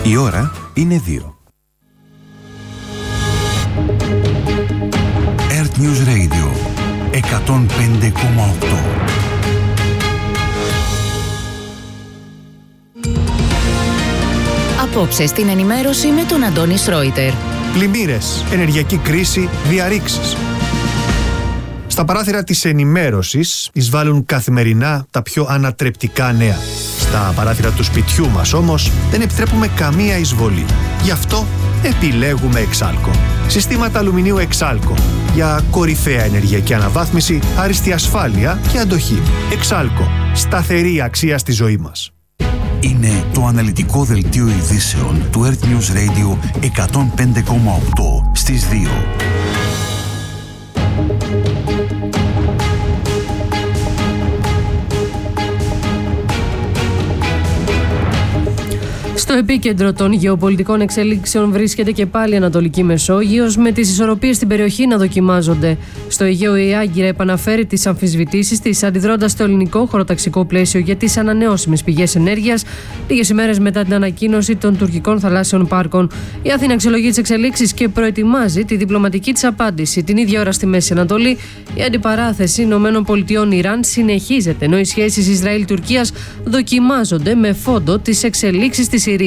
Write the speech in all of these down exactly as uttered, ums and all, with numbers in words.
Η ώρα είναι δύο. Earth News Radio εκατόν πέντε κόμμα οκτώ. Απόψε στην ενημέρωση με τον Αντώνη Σρόιτερ. Πλημμύρες, ενεργειακή κρίση, διαρρήξεις. Στα παράθυρα της ενημέρωσης εισβάλλουν καθημερινά τα πιο ανατρεπτικά νέα. Στα παράθυρα του σπιτιού μας όμως δεν επιτρέπουμε καμία εισβολή. Γι' αυτό επιλέγουμε Εξάλκο. Συστήματα αλουμινίου Εξάλκο για κορυφαία ενεργειακή αναβάθμιση, άριστη ασφάλεια και αντοχή. Εξάλκο. Σταθερή αξία στη ζωή μας. Είναι το αναλυτικό δελτίο ειδήσεων του Earth News Radio εκατόν πέντε κόμμα οκτώ στις δύο. Στο επίκεντρο των γεωπολιτικών εξελίξεων βρίσκεται και πάλι η Ανατολική Μεσόγειος, με τις ισορροπίες στην περιοχή να δοκιμάζονται. Στο Αιγαίο η Άγκυρα επαναφέρει τις αμφισβητήσεις της, αντιδρώντας στο ελληνικό χωροταξικό πλαίσιο για τις ανανεώσιμες πηγές ενέργειας, λίγες ημέρες μετά την ανακοίνωση των τουρκικών θαλάσσιων πάρκων. Η Αθήνα αξιολογεί τις εξελίξεις και προετοιμάζει τη διπλωματική της απάντηση. Την ίδια ώρα στη Μέση Ανατολή, η αντιπαράθεση ΗΠΑ-Ιράν συνεχίζεται, ενώ οι σχέσεις Ισραήλ-Τουρκίας δοκιμάζονται με φόντο τις εξελίξεις στη Συρία.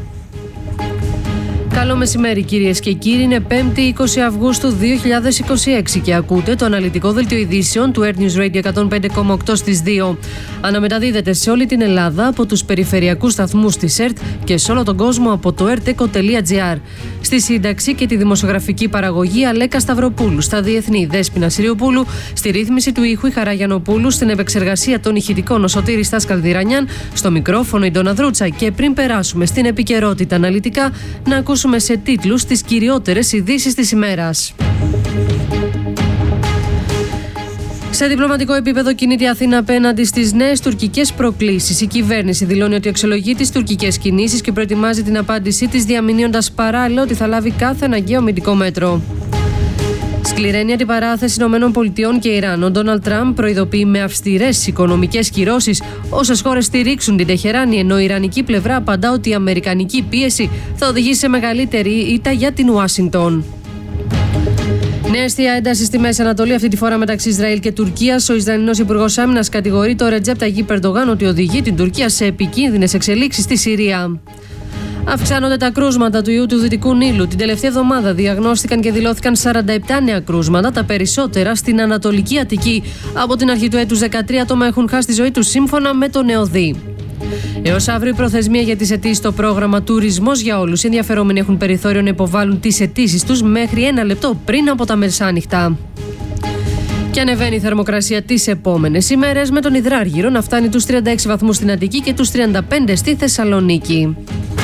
Καλό μεσημέρι κυρίες και κύριοι, είναι πέμπτη είκοσι Αυγούστου δύο χιλιάδες είκοσι έξι και ακούτε το αναλυτικό δελτίο ειδήσεων του Earth News Radio εκατόν πέντε κόμμα οκτώ στις δύο. Αναμεταδίδεται σε όλη την Ελλάδα από τους περιφερειακούς σταθμούς της ΕΡΤ και σε όλο τον κόσμο από το ερτεκο τελεία τζι άρ. Στη σύνταξη και τη δημοσιογραφική παραγωγή Αλέκα Σταυροπούλου, στα διεθνή Δέσποινα Συριοπούλου, στη ρύθμιση του ήχου η Χαρά Γιαννοπούλου, στην επεξεργασία των ηχητικών ο Σωτήρης Στάς Δηρανιάν, στο μικρόφωνο η Ντόνα Δρούτσα. Και πριν περάσουμε στην επικαιρότητα αναλυτικά, να ακούσουμε σε τίτλους τις κυριότερες ειδήσεις της ημέρας. Σε διπλωματικό επίπεδο κινείται η Αθήνα απέναντι στις νέες τουρκικές προκλήσεις. Η κυβέρνηση δηλώνει ότι αξιολογεί τις τουρκικές κινήσεις και προετοιμάζει την απάντησή της, διαμηνύοντας παράλληλα ότι θα λάβει κάθε αναγκαίο αμυντικό μέτρο. Σκληραίνει αντιπαράθεση ΗΠΑ και Ιράν. Ο Ντόναλντ Τραμπ προειδοποιεί με αυστηρές οικονομικές κυρώσεις όσες χώρες στηρίξουν την Τεχεράνη, ενώ η ιρανική πλευρά απαντά ότι η αμερικανική πίεση θα οδηγήσει σε μεγαλύτερη ήττα για την Ουάσιγκτον. Νέα αιστεία ένταση στη Μέση Ανατολή, αυτή τη φορά μεταξύ Ισραήλ και Τουρκίας. Ο Ισραηλινός Υπουργός Άμυνας κατηγορεί το Ρετζέπ Ταγίπ Ερντογάν ότι οδηγεί την Τουρκία σε επικίνδυνες εξελίξεις στη Συρία. Αυξάνονται τα κρούσματα του ιού του Δυτικού Νείλου. Την τελευταία εβδομάδα διαγνώστηκαν και δηλώθηκαν σαράντα επτά νέα κρούσματα, τα περισσότερα στην Ανατολική Αττική. Από την αρχή του έτους δεκατρία άτομα έχουν χάσει τη ζωή τους, σύμφωνα με τον ΕΟΔΗ. Έως αύριο η προθεσμία για τις αιτήσεις στο πρόγραμμα Τουρισμός για Όλους. Οι ενδιαφερόμενοι έχουν περιθώριο να υποβάλουν τις αιτήσεις τους μέχρι ένα λεπτό πριν από τα μεσάνυχτα. Και ανεβαίνει η θερμοκρασία τις επόμενες ημέρες, με τον υδράργυρο να φτάνει τους τριάντα έξι βαθμούς στην Αττική και τους τριάντα πέντε στη Θεσσαλονίκη.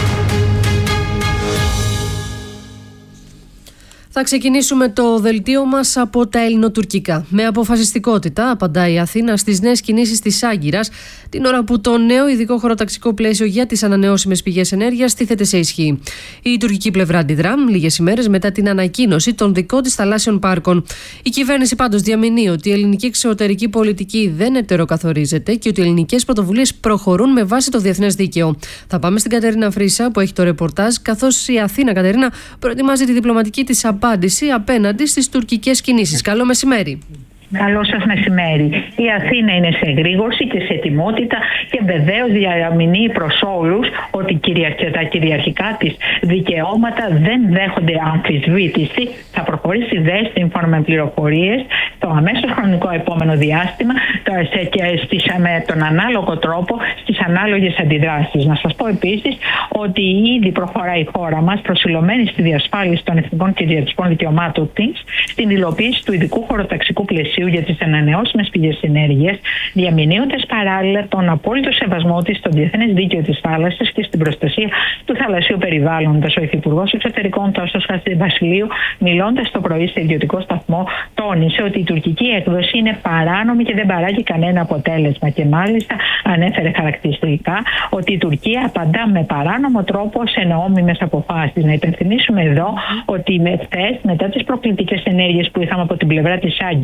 Θα ξεκινήσουμε το δελτίο μας από τα ελληνοτουρκικά. Με αποφασιστικότητα απαντάει η Αθήνα στις νέες κινήσεις της Άγκυρας, την ώρα που το νέο ειδικό χωροταξικό πλαίσιο για τις ανανεώσιμες πηγές ενέργειας τίθεται σε ισχύ. Η τουρκική πλευρά αντιδρά λίγες ημέρες μετά την ανακοίνωση των δικών της θαλάσσιων πάρκων. Η κυβέρνηση πάντως διαμηνύει ότι η ελληνική εξωτερική πολιτική δεν ετεροκαθορίζεται και ότι οι ελληνικές πρωτοβουλίες προχωρούν με βάση το διεθνές δίκαιο. Θα πάμε στην Κατερίνα Φρίσα που έχει το ρεπορτάζ, καθώς η Αθήνα, Κατερίνα, προετοιμάζει τη διπλωματική της απάντηση απέναντι στις τουρκικές κινήσεις. Καλό μεσημέρι. Καλό σας μεσημέρι. Η Αθήνα είναι σε εγρήγορση και σε ετοιμότητα και βεβαίως διαμηνύει προς όλους ότι τα κυριαρχικά της δικαιώματα δεν δέχονται αμφισβήτηση. Θα προχωρήσει δε σύμφωνα με πληροφορίες το αμέσως χρονικό επόμενο διάστημα και στις, με τον ανάλογο τρόπο στις ανάλογες αντιδράσεις. Να σας πω επίσης ότι ήδη προχωράει η χώρα μας προσιλωμένη στη διασφάλιση των εθνικών και διατηρητικών δικαιωμάτων της, στην υλοποίηση του ειδικού χωροταξικού πλαισίου για τις ανανεώσιμες πηγές ενέργειας, διαμηνύοντας παράλληλα τον απόλυτο σεβασμό της στο διεθνές δίκαιο της θάλασσας και στην προστασία του θαλασσίου περιβάλλοντος. Ο Υφυπουργός Εξωτερικών Τάσος Χατζηβασιλείου, μιλώντας το πρωί σε ιδιωτικό σταθμό, τόνισε ότι η τουρκική έκδοση είναι παράνομη και δεν παράγει κανένα αποτέλεσμα. Και μάλιστα ανέφερε χαρακτηριστικά ότι η Τουρκία απαντά με παράνομο τρόπο σε νόμιμες αποφάσεις. Να υπενθυμίσουμε εδώ ότι χθες, μετά τις προκλητικές ενέργειες που είχαμε από την πλευρά της Άγκυρας,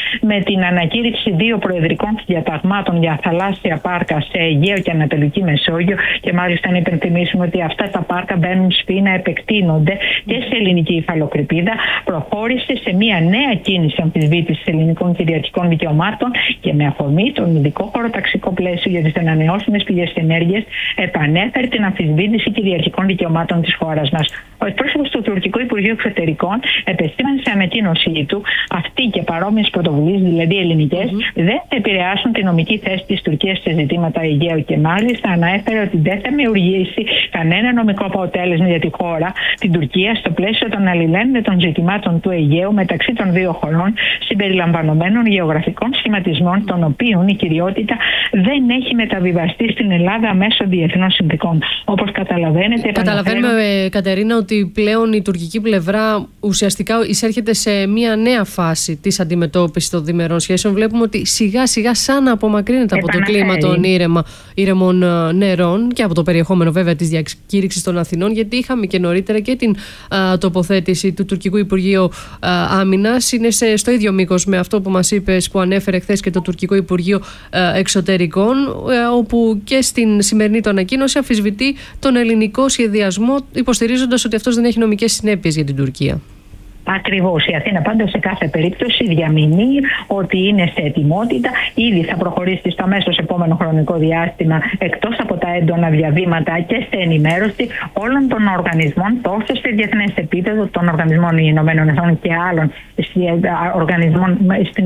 με την ανακήρυξη δύο προεδρικών διαταγμάτων για θαλάσσια πάρκα σε Αιγαίο και Ανατολική Μεσόγειο, και μάλιστα να υπενθυμίσουμε ότι αυτά τα πάρκα μπαίνουν σφίνα, επεκτείνονται και σε ελληνική υφαλοκρηπίδα, προχώρησε σε μια νέα κίνηση αμφισβήτησης ελληνικών κυριαρχικών δικαιωμάτων και με αφορμή τον ειδικό χωροταξικό πλαίσιο για τις ανανεώσιμες πηγές ενέργειας επανέφερε την αμφισβήτηση κυριαρχικών δικαιωμάτων της χώρας μας. Ο εκπρόσωπος του Τουρκικού Υπουργείου Εξωτερικών επεσήμανε σε ανακοίνωσή του αυτή και παρόμοιες πρωτοβουλίες, δηλαδή ελληνικές, mm-hmm. δεν θα επηρεάσουν τη νομική θέση της Τουρκίας σε ζητήματα Αιγαίου, και μάλιστα ανέφερε ότι δεν θα δημιουργήσει κανένα νομικό αποτέλεσμα για τη χώρα, την Τουρκία, στο πλαίσιο των αλληλένδετων ζητημάτων του Αιγαίου μεταξύ των δύο χωρών, συμπεριλαμβανομένων γεωγραφικών σχηματισμών, των οποίων η κυριότητα δεν έχει μεταβιβαστεί στην Ελλάδα μέσω διεθνών συνθηκών. Όπως καταλαβαίνετε. Καταλαβαίνουμε, επαναφέρω... Κατερίνα, ότι πλέον η τουρκική πλευρά ουσιαστικά εισέρχεται σε μια νέα φάση της αντιμετώπισης των διμερών σχέσεων. Βλέπουμε ότι σιγά σιγά σαν να απομακρύνεται από το κλίμα των ήρεμα, ήρεμων νερών και από το περιεχόμενο βέβαια της διακήρυξης των Αθηνών, γιατί είχαμε και νωρίτερα και την α, τοποθέτηση του Τουρκικού Υπουργείου Άμυνας. Είναι σε, στο ίδιο μήκος με αυτό που μας είπες, που ανέφερε χθες και το Τουρκικό Υπουργείο α, Εξωτερικών, α, όπου και στην σημερινή του ανακοίνωση αμφισβητεί τον ελληνικό σχεδιασμό, υποστηρίζοντας ότι αυτός δεν έχει νομικές συνέπειες για την Τουρκία. Ακριβώς. Η Αθήνα πάντως σε κάθε περίπτωση διαμηνεί ότι είναι σε ετοιμότητα. Ήδη θα προχωρήσει στο αμέσως επόμενο χρονικό διάστημα, εκτός από τα έντονα διαβήματα, και σε ενημέρωση όλων των οργανισμών, τόσο σε διεθνές επίπεδο, των οργανισμών Ηνωμένων Εθνών και άλλων οργανισμών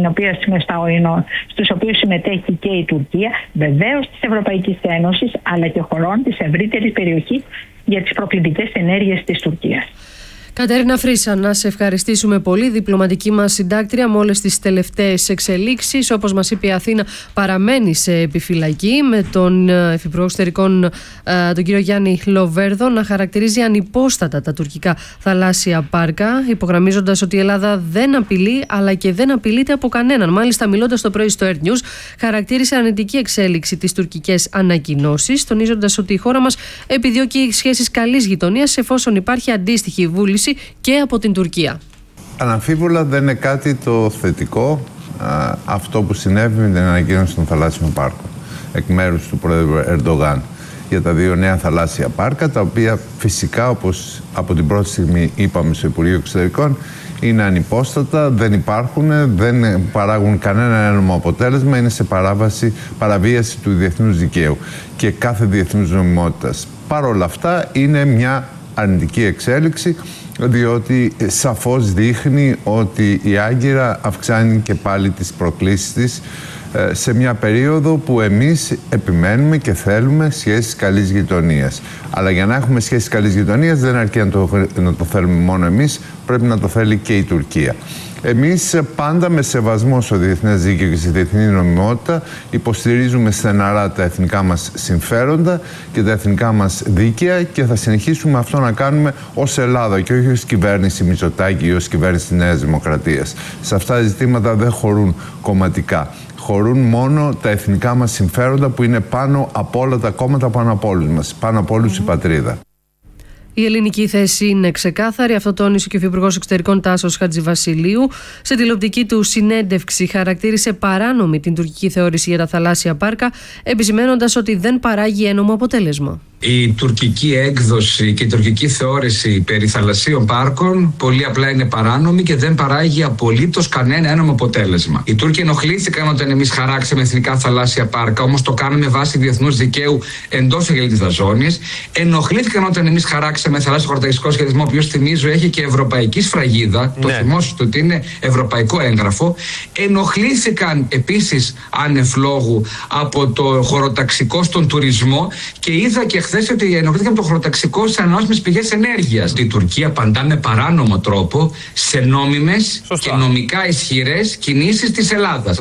στους οποίους συμμετέχει και η Τουρκία, βεβαίως της Ευρωπαϊκής Ένωσης, αλλά και χωρών της ευρύτερης περιοχής για τις προκλητικές ενέργειες της Τουρκίας. Κατερίνα Φρύσα, να σε ευχαριστήσουμε πολύ. Διπλωματική μας συντάκτρια με όλες τις τελευταίες εξελίξεις. Όπως μας είπε, η Αθήνα παραμένει σε επιφυλακή, με τον Υφυπουργό Εξωτερικών, τον κύριο Γιάννη Λοβέρδο, να χαρακτηρίζει ανυπόστατα τα τουρκικά θαλάσσια πάρκα, υπογραμμίζοντας ότι η Ελλάδα δεν απειλεί, αλλά και δεν απειλείται από κανέναν. Μάλιστα, μιλώντας το πρωί στο Earth News, χαρακτήρισε αρνητική εξέλιξη τις τουρκικές ανακοινώσεις, τονίζοντας ότι η χώρα μας επιδιώκει σχέσεις καλής γειτονίας, εφόσον υπάρχει αντίστοιχη βούληση και από την Τουρκία. Αναμφίβολα δεν είναι κάτι το θετικό α, αυτό που συνέβη με την ανακοίνωση των θαλάσσιων πάρκων εκ μέρους του Πρόεδρου Ερντογάν για τα δύο νέα θαλάσσια πάρκα, τα οποία φυσικά, όπως από την πρώτη στιγμή είπαμε στο Υπουργείο Εξωτερικών, είναι ανυπόστατα, δεν υπάρχουν, δεν παράγουν κανένα ένομο αποτέλεσμα, είναι σε παράβαση, παραβίαση του διεθνούς δικαίου και κάθε διεθνούς νομιμότητας. Παρ' όλα αυτά είναι μια αρνητική εξέλιξη, διότι σαφώς δείχνει ότι η Άγκυρα αυξάνει και πάλι τις προκλήσεις της σε μια περίοδο που εμείς επιμένουμε και θέλουμε σχέσεις καλής γειτονίας. Αλλά για να έχουμε σχέσεις καλής γειτονίας δεν αρκεί να το, να το θέλουμε μόνο εμείς, πρέπει να το θέλει και η Τουρκία. Εμείς πάντα με σεβασμό στο διεθνές δίκαιο και στη διεθνή νομιμότητα υποστηρίζουμε στεναρά τα εθνικά μας συμφέροντα και τα εθνικά μας δίκαια, και θα συνεχίσουμε αυτό να κάνουμε ως Ελλάδα και όχι ως κυβέρνηση Μητσοτάκη ή ως κυβέρνηση της Νέας Δημοκρατίας. Σε αυτά τα ζητήματα δεν χωρούν κομματικά. Χωρούν μόνο τα εθνικά μας συμφέροντα, που είναι πάνω από όλα τα κόμματα, πάνω από όλους μας, πάνω από όλους η πατρίδα. Η ελληνική θέση είναι ξεκάθαρη. Αυτό τόνισε και ο Υφυπουργός Εξωτερικών Τάσος Χατζηβασιλείου. Σε τηλεοπτική του συνέντευξη χαρακτήρισε παράνομη την τουρκική θεώρηση για τα θαλάσσια πάρκα, επισημαίνοντας ότι δεν παράγει ένομο αποτέλεσμα. Η τουρκική έκδοση και η τουρκική θεώρηση περί θαλασσίων πάρκων πολύ απλά είναι παράνομη και δεν παράγει απολύτως κανένα ένομο αποτέλεσμα. Οι Τούρκοι ενοχλήθηκαν όταν εμείς χαράξαμε εθνικά θαλάσσια πάρκα, όμως το κάνουμε βάσει διεθνούς δικαίου εντός εγκαλίτιδας ζώνης. Ενοχλήθηκαν όταν εμείς χαράξαμε θαλάσσιο χωροταξικό σχεδιασμό, ο οποίος, θυμίζω, έχει και ευρωπαϊκή σφραγίδα. Ναι. Το θυμόσαστε ότι είναι ευρωπαϊκό έγγραφο. Ενοχλήθηκαν επίσης άνευ λόγου από το χωροταξικό στον τουρισμό, και είδα και χθες ότι ενοχλήθηκαν το χωροταξικό στις ανανεώσιμες πηγές ενέργειας. Η Τουρκία απαντά με παράνομο τρόπο σε νόμιμες και νομικά ισχυρές κινήσεις της Ελλάδας.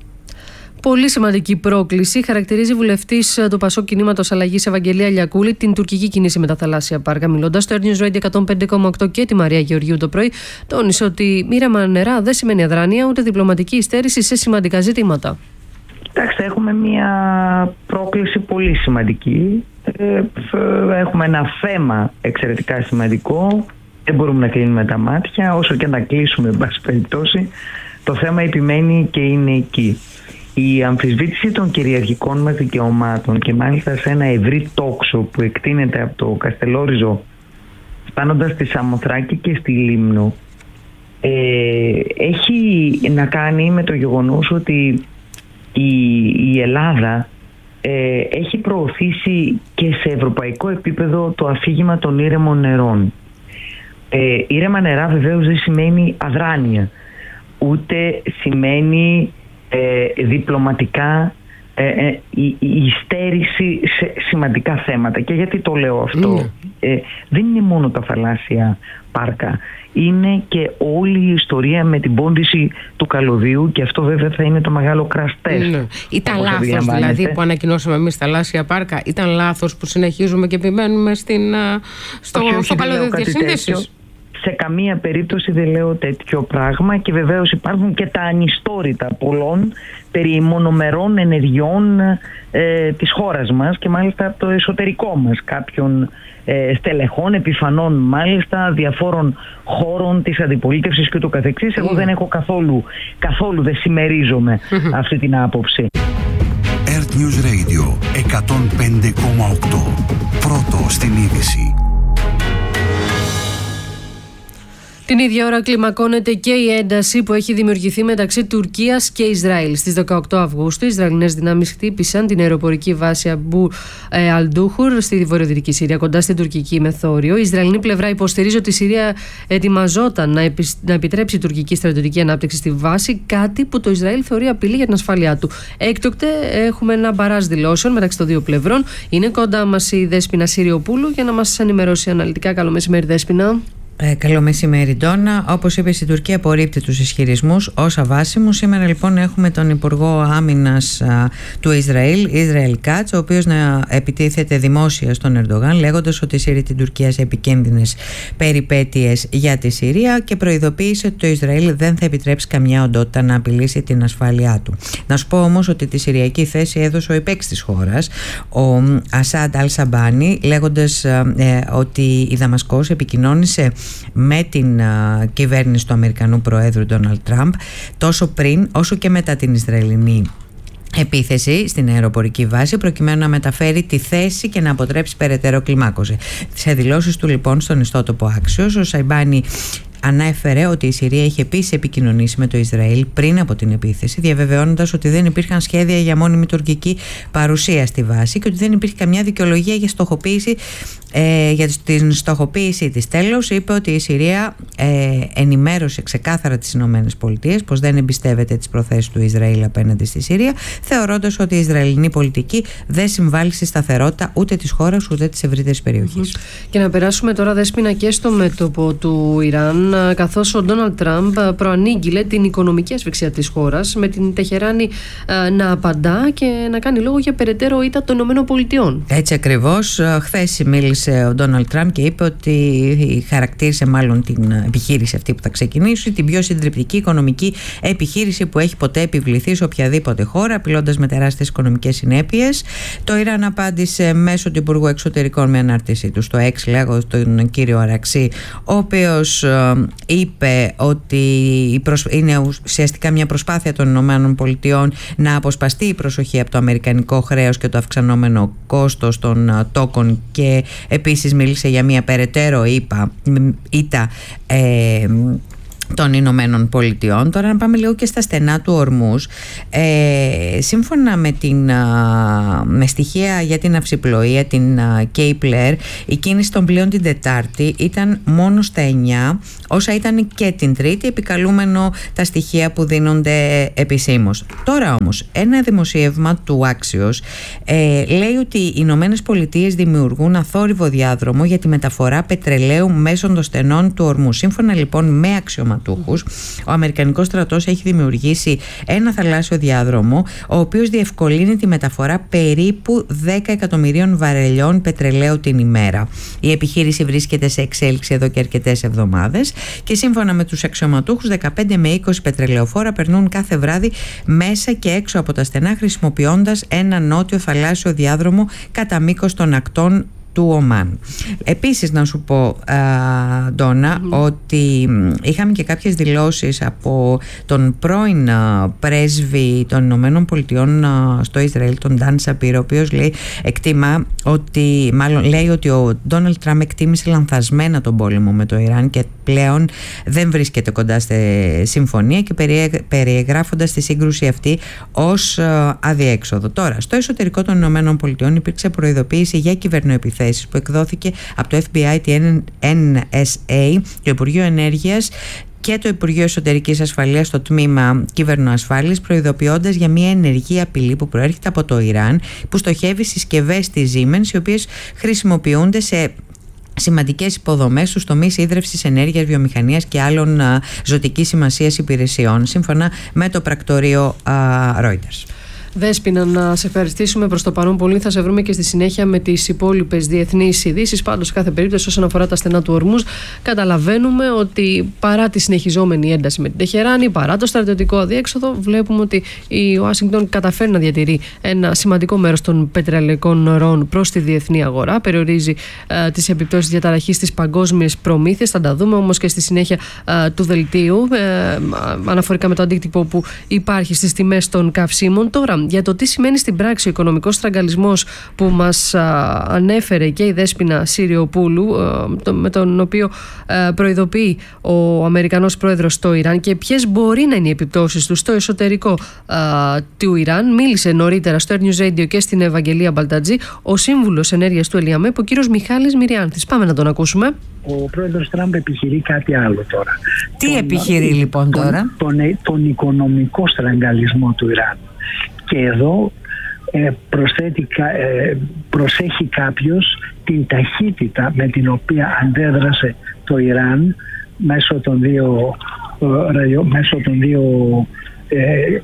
Πολύ σημαντική πρόκληση χαρακτηρίζει βουλευτής του Πασόκ Κινήματος Αλλαγής Ευαγγελία Λιακούλη την τουρκική κίνηση με τα θαλάσσια πάρκα. Μιλώντας στο Earth News Radio εκατόν πέντε κόμμα οκτώ και τη Μαρία Γεωργιού το πρωί, τόνισε ότι ήρεμα νερά δεν σημαίνει αδράνεια ούτε διπλωματική υστέρηση σε σημαντικά ζητήματα. Κοιτάξτε, έχουμε μια πρόκληση πολύ σημαντική. Έχουμε ένα θέμα εξαιρετικά σημαντικό. Δεν μπορούμε να κλείνουμε τα μάτια, όσο και να κλείσουμε, εν πάση περιπτώσει. Το το θέμα επιμένει και είναι εκεί. Η αμφισβήτηση των κυριαρχικών μας δικαιωμάτων και μάλιστα σε ένα ευρύ τόξο που εκτείνεται από το Καστελόριζο φτάνοντας στη Σαμοθράκη και στη Λίμνο ε, έχει να κάνει με το γεγονός ότι η, η Ελλάδα ε, έχει προωθήσει και σε ευρωπαϊκό επίπεδο το αφήγημα των ήρεμων νερών. Ε, ήρεμα νερά βεβαίως δεν σημαίνει αδράνεια, ούτε σημαίνει ε, διπλωματικά ε, ε, η, η στέρηση σε σημαντικά θέματα. Και γιατί το λέω αυτό? Mm. Ε, δεν είναι μόνο τα θαλάσσια πάρκα, είναι και όλη η ιστορία με την πόντιση του καλωδίου, και αυτό βέβαια θα είναι το μεγάλο crash test. Mm. Ήταν λάθος δηλαδή που ανακοινώσαμε εμείς θαλάσσια πάρκα? Ήταν λάθος που συνεχίζουμε και επιμένουμε στην, στο, όχι, όχι, στο καλώδιο διασύνδεσης? Σε καμία περίπτωση δεν λέω τέτοιο πράγμα, και βεβαίως υπάρχουν και τα ανιστόρητα πολλών περί μονομερών ενεργειών ε, της χώρας μας, και μάλιστα από το εσωτερικό μας, κάποιων ε, στελεχών, επιφανών μάλιστα, διαφόρων χώρων της αντιπολίτευσης και το καθεξής. Εγώ mm. δεν έχω καθόλου, καθόλου δεν συμμερίζομαι mm-hmm. αυτή την άποψη. Earth News Radio εκατόν πέντε κόμμα οκτώ. Πρώτο στην είδηση. Την ίδια ώρα κλιμακώνεται και η ένταση που έχει δημιουργηθεί μεταξύ Τουρκίας και Ισραήλ. Στις δεκαοκτώ Αυγούστου, οι Ισραηλινές δυνάμεις χτύπησαν την αεροπορική βάση Αμπού ε, Αλντούχουρ στη βορειοδυτική Συρία, κοντά στην τουρκική μεθόριο. Η Ισραηλινή πλευρά υποστηρίζει ότι η Συρία ετοιμαζόταν να, επι, να επιτρέψει τουρκική στρατιωτική ανάπτυξη στη βάση, κάτι που το Ισραήλ θεωρεί απειλή για την ασφάλειά του. Έκτοτε έχουμε ένα μπαράζ δηλώσεων μεταξύ των δύο πλευρών. Είναι κοντά μας η Δέσποινα Συριοπούλου για να μας ενημερώσει αναλυτικά. Καλό μεσημέρι, Δέσποινα. Ε, καλό μεσημέρι, Ντόνα. Όπως είπες, η Τουρκία απορρίπτει τους ισχυρισμούς ως αβάσιμους. Σήμερα λοιπόν έχουμε τον Υπουργό Άμυνας α, του Ισραήλ, Ισραήλ Κάτς, ο οποίος να επιτίθεται δημόσια στον Ερντογάν, λέγοντας ότι σύρει την Τουρκία σε επικίνδυνες περιπέτειες για τη Συρία, και προειδοποίησε ότι το Ισραήλ δεν θα επιτρέψει καμιά οντότητα να απειλήσει την ασφάλειά του. Να σου πω όμως ότι τη συριακή θέση έδωσε ο υπέξ της χώρας, ο Ασάντ Αλ-Σαμπάνι, λέγοντας ε, ότι η Δαμασκός επικοινώνησε με την uh, κυβέρνηση του Αμερικανού Προέδρου Ντόναλντ Τραμπ τόσο πριν όσο και μετά την Ισραηλινή επίθεση στην αεροπορική βάση, προκειμένου να μεταφέρει τη θέση και να αποτρέψει περαιτέρω κλιμάκωση. Σε δηλώσεις του λοιπόν στον ιστότοπο Axios, ο Σαϊμπάνι ανέφερε ότι η Συρία είχε επίσης επικοινωνήσει με το Ισραήλ πριν από την επίθεση, διαβεβαιώνοντας ότι δεν υπήρχαν σχέδια για μόνιμη τουρκική παρουσία στη βάση και ότι δεν υπήρχε καμιά δικαιολογία για στοχοποίηση, ε, για την στοχοποίησή της. Τέλος, είπε ότι η Συρία ε, ενημέρωσε ξεκάθαρα τις Ηνωμένες Πολιτείες πως δεν εμπιστεύεται τις προθέσεις του Ισραήλ απέναντι στη Συρία, θεωρώντας ότι η Ισραηλινή πολιτική δεν συμβάλλει στη σταθερότητα ούτε της χώρας ούτε της ευρύτερης περιοχής. Mm-hmm. Και να περάσουμε τώρα, Δέσποινα, και στο μέτωπο του Ιράν, καθώς ο Ντόναλντ Τραμπ προανήγγειλε την οικονομική ασφυξία της χώρας, με την Τεχεράνη να απαντά και να κάνει λόγο για περαιτέρω ήττα των ΗΠΑ. Έτσι ακριβώς. Χθες μίλησε ο Ντόναλντ Τραμπ και είπε ότι χαρακτήρισε μάλλον την επιχείρηση αυτή που θα ξεκινήσει την πιο συντριπτική οικονομική επιχείρηση που έχει ποτέ επιβληθεί σε οποιαδήποτε χώρα, απειλώντας με τεράστιες οικονομικές συνέπειες. Το Ιράν απάντησε μέσω του Υπουργού Εξωτερικών με ανάρτησή του στο X, λέγω τον κύριο Αραξί, ο οποίος είπε ότι είναι ουσιαστικά μια προσπάθεια των Ηνωμένων Πολιτειών να αποσπαστεί η προσοχή από το αμερικανικό χρέος και το αυξανόμενο κόστος των τόκων, και επίσης μίλησε για μια περαιτέρω ήττα ε, των Ηνωμένων Πολιτειών. Τώρα να πάμε λίγο και στα στενά του Ορμούζ. Ε, σύμφωνα με, την, με στοιχεία για την αυσιπλοεία, την Kepler, η κίνηση των πλοίων την Τετάρτη ήταν μόνο στα εννιά, όσα ήταν και την Τρίτη, επικαλούμενο τα στοιχεία που δίνονται επισήμως. Τώρα όμως, ένα δημοσίευμα του Axios ε, λέει ότι οι Ηνωμένες Πολιτείες δημιουργούν αθόρυβο διάδρομο για τη μεταφορά πετρελαίου μέσω των στενών του Ορμούζ. Σύμφωνα λοιπόν με αξιωματούχους, ο Αμερικανικός στρατός έχει δημιουργήσει ένα θαλάσσιο διάδρομο, ο οποίος διευκολύνει τη μεταφορά περίπου δέκα εκατομμυρίων βαρελιών πετρελαίου την ημέρα. Η επιχείρηση βρίσκεται σε εξέλιξη εδώ και αρκετές εβδομάδες και σύμφωνα με τους αξιωματούχους, δεκαπέντε με είκοσι πετρελαιοφόρα περνούν κάθε βράδυ μέσα και έξω από τα στενά, χρησιμοποιώντας ένα νότιο θαλάσσιο διάδρομο κατά μήκος των ακτών του Ομάν. Επίσης να σου πω, Ντόνα, mm. ότι είχαμε και κάποιες δηλώσεις από τον πρώην πρέσβη των Ηνωμένων Πολιτειών στο Ισραήλ, τον Νταν Σαπίρο, ο οποίος λέει, εκτιμά ότι, μάλλον λέει ότι ο Ντόναλντ Τραμπ εκτίμησε λανθασμένα τον πόλεμο με το Ιράν και πλέον δεν βρίσκεται κοντά στη συμφωνία, και περιεγράφοντας τη σύγκρουση αυτή ως αδιέξοδο. Τώρα, στο εσωτερικό των Ηνωμένων Πολιτειών υπήρξε προειδοποίηση για κυβερνοεπιθέσεις που εκδόθηκε από το Εφ Μπι Άι, τη Εν Ες Έι, το Υπουργείο Ενέργειας και το Υπουργείο Εσωτερικής Ασφαλείας στο τμήμα Κυβερνοασφάλειας, προειδοποιώντας για μια ενεργή απειλή που προέρχεται από το Ιράν, που στοχεύει συσκευές της Siemens, οι οποίες χρησιμοποιούνται σε σημαντικές υποδομές στους τομείς ίδρευσης, ενέργειας, βιομηχανίας και άλλων α, ζωτικής σημασίας υπηρεσιών, σύμφωνα με το πρακτορείο α, Reuters. Δέσποινα, να σε ευχαριστήσουμε προς το παρόν πολύ. Θα σε βρούμε και στη συνέχεια με τις υπόλοιπες διεθνείς ειδήσεις. Πάντως, σε κάθε περίπτωση, όσον αφορά τα στενά του Ορμούζ, καταλαβαίνουμε ότι παρά τη συνεχιζόμενη ένταση με την Τεχεράνη, παρά το στρατιωτικό αδιέξοδο, βλέπουμε ότι η Ουάσιγκτον καταφέρει να διατηρεί ένα σημαντικό μέρος των πετρελαϊκών ροών προς τη διεθνή αγορά. Περιορίζει ε, τις επιπτώσεις διαταραχής στις παγκόσμιες προμήθειες. Θα τα δούμε όμως και στη συνέχεια ε, του δελτίου, ε, αναφορικά με το αντίκτυπο που υπάρχει στις τιμές των καυσίμων. Τώρα, για το τι σημαίνει στην πράξη ο οικονομικός στραγγαλισμός που μας α, ανέφερε και η Δέσποινα Συριοπούλου, α, το, με τον οποίο α, προειδοποιεί ο Αμερικανός πρόεδρος στο Ιράν, και ποιες μπορεί να είναι οι επιπτώσεις του στο εσωτερικό α, του Ιράν, μίλησε νωρίτερα στο Air News Radio και στην Ευαγγελία Μπαλτατζή ο σύμβουλος ενέργειας του ΕΛΙΑΜΕΠ, ο κύριος Μιχάλης Μυριάνθης. Πάμε να τον ακούσουμε. Ο πρόεδρος Τραμπ επιχειρεί κάτι άλλο τώρα. Τι τον, επιχειρεί λοιπόν τώρα? Τον, τον, τον οικονομικό στραγγαλισμό του Ιράν. Και εδώ ε, προσθέτει, ε, προσέχει κάποιος την ταχύτητα με την οποία αντέδρασε το Ιράν μέσω των δύο, ε, μέσω των δύο ε, ε,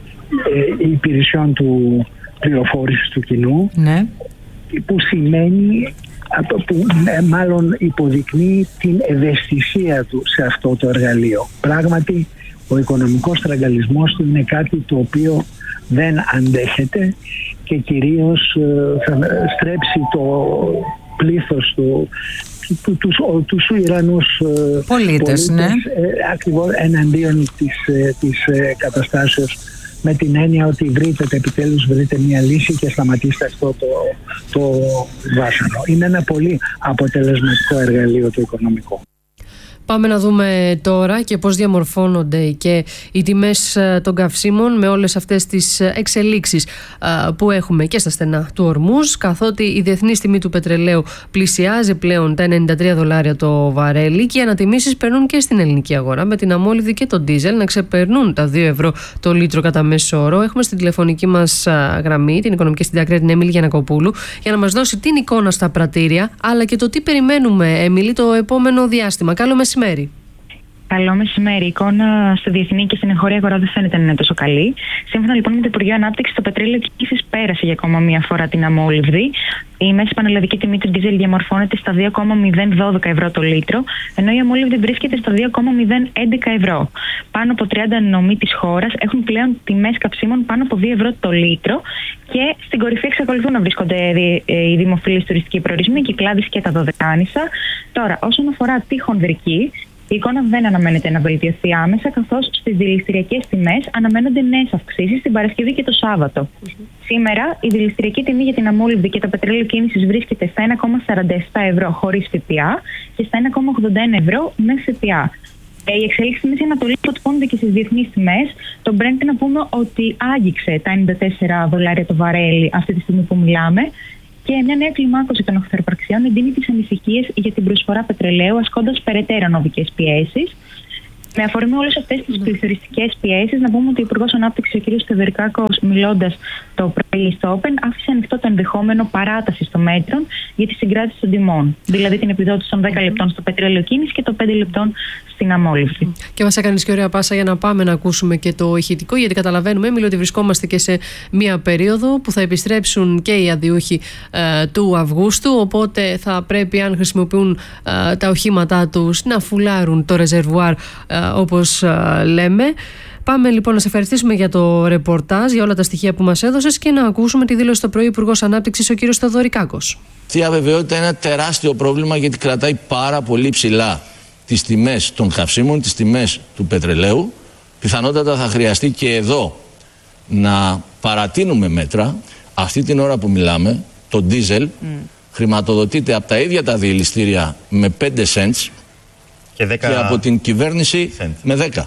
υπηρεσιών του πληροφόρησης του κοινού, ναι. που σημαίνει, που ε, μάλλον υποδεικνύει την ευαισθησία του σε αυτό το εργαλείο. Πράγματι, ο οικονομικός στραγγαλισμός του είναι κάτι το οποίο δεν αντέχεται και κυρίως θα στρέψει το πλήθος του, του, τους, τους Ιρανούς πολίτες, πολίτες ναι. ακριβώς εναντίον της, της καταστάσεως, με την έννοια ότι βρείτε επιτέλους βρείτε μια λύση και σταματήστε αυτό το, το βάσανο. Είναι ένα πολύ αποτελεσματικό εργαλείο το οικονομικό. Πάμε να δούμε τώρα και πώς διαμορφώνονται και οι τιμές των καυσίμων με όλες αυτές τις εξελίξεις που έχουμε και στα στενά του Ορμούζ, καθότι η διεθνής τιμή του πετρελαίου πλησιάζει πλέον τα ενενήντα τρία δολάρια το βαρέλι και οι ανατιμήσεις περνούν και στην ελληνική αγορά, με την αμόλυβδη και τον ντίζελ να ξεπερνούν τα δύο ευρώ το λίτρο κατά μέσο όρο. Έχουμε στην τηλεφωνική μας γραμμή την οικονομική συντάκτρια την Έμιλη Γιαννακοπούλου για να μας δώσει την εικόνα στα πρατήρια, αλλά και το τι περιμένουμε, Έμιλη, το επόμενο διάστημα. Καλό μεσημέρι. Καλό μεσημέρι. Η εικόνα στη διεθνή και στην εγχώρια αγορά δεν φαίνεται να είναι τόσο καλή. Σύμφωνα λοιπόν με το Υπουργείο Ανάπτυξης, το πετρέλαιο κίνησης πέρασε για ακόμα μία φορά την αμόλυβδη. Η μέση πανελλαδική τιμή του ντίζελ διαμορφώνεται στα δύο κόμμα μηδέν δώδεκα ευρώ το λίτρο, ενώ η αμόλυβδη βρίσκεται στα δύο κόμμα μηδέν έντεκα ευρώ. Πάνω από τριάντα νομοί της χώρας έχουν πλέον τιμές καυσίμων πάνω από δύο ευρώ το λίτρο και στην κορυφή εξακολουθούν να βρίσκονται οι δημοφιλείς τουριστικοί προορισμοί, η Κυκλάδης και τα Δωδεκάνησα. Τώρα, όσον αφορά τη χονδρική, η εικόνα δεν αναμένεται να βελτιωθεί άμεσα, καθώς στις δηληστηριακές τιμές αναμένονται νέες αυξήσεις την Παρασκευή και το Σάββατο. Mm-hmm. Σήμερα η δηληστηριακή τιμή για την αμόλυβδη και το πετρέλαιο κίνησης βρίσκεται στα ένα κόμμα σαράντα επτά ευρώ χωρίς ΦΠΑ και στα ένα κόμμα ογδόντα ένα ευρώ με ΦΠΑ. Οι εξελίξεις τιμής Ανατολής αποτυπώνονται και στις διεθνείς τιμές. Το Brent, να πούμε ότι άγγιξε τα ενενήντα τέσσερα δολάρια το βαρέλι αυτή τη στιγμή που μιλάμε. Και μια νέα κλιμάκωση των οχθροπραξιών εντείνει τις ανησυχίες για την προσφορά πετρελαίου, ασκώντας περαιτέρω νοβικές πιέσεις. Με αφορμή όλες αυτές τις πληθωριστικές πιέσεις, να πούμε ότι ο Υπουργός Ανάπτυξης, ο κ. Στεβερκάκος, μιλώντας το πρωί στο Open, άφησε ανοιχτό το ενδεχόμενο παράταση των μέτρων για τη συγκράτηση των τιμών. Δηλαδή την επιδότηση των δέκα λεπτών στο πετρέλαιο κίνηση και των πέντε λεπτών στην αμόλυβδη. Και μας έκανε και ωραία πάσα για να πάμε να ακούσουμε και το ηχητικό, γιατί καταλαβαίνουμε, Έμιλη, ότι βρισκόμαστε και σε μία περίοδο που θα επιστρέψουν και οι αδειούχοι ε, του Αυγούστου. Οπότε θα πρέπει, αν χρησιμοποιούν ε, τα οχήματά τους, να φουλάρουν το ρεζερβουάρ ε, όπως λέμε. Πάμε λοιπόν να σε ευχαριστήσουμε για το ρεπορτάζ, για όλα τα στοιχεία που μας έδωσες και να ακούσουμε τη δήλωση του πρωί Υπουργός Ανάπτυξης, ο κύριος Θεοδωρικάκος. Αυτή η αβεβαιότητα είναι ένα τεράστιο πρόβλημα, γιατί κρατάει πάρα πολύ ψηλά τις τιμές των καυσίμων, τις τιμές του πετρελαίου. Πιθανότατα θα χρειαστεί και εδώ να παρατείνουμε μέτρα. Αυτή την ώρα που μιλάμε, το ντίζελ mm. χρηματοδοτείται από τα ίδια τα διελιστήρια με πέντε cents και, δέκα... και από την κυβέρνηση cent. Με δέκα.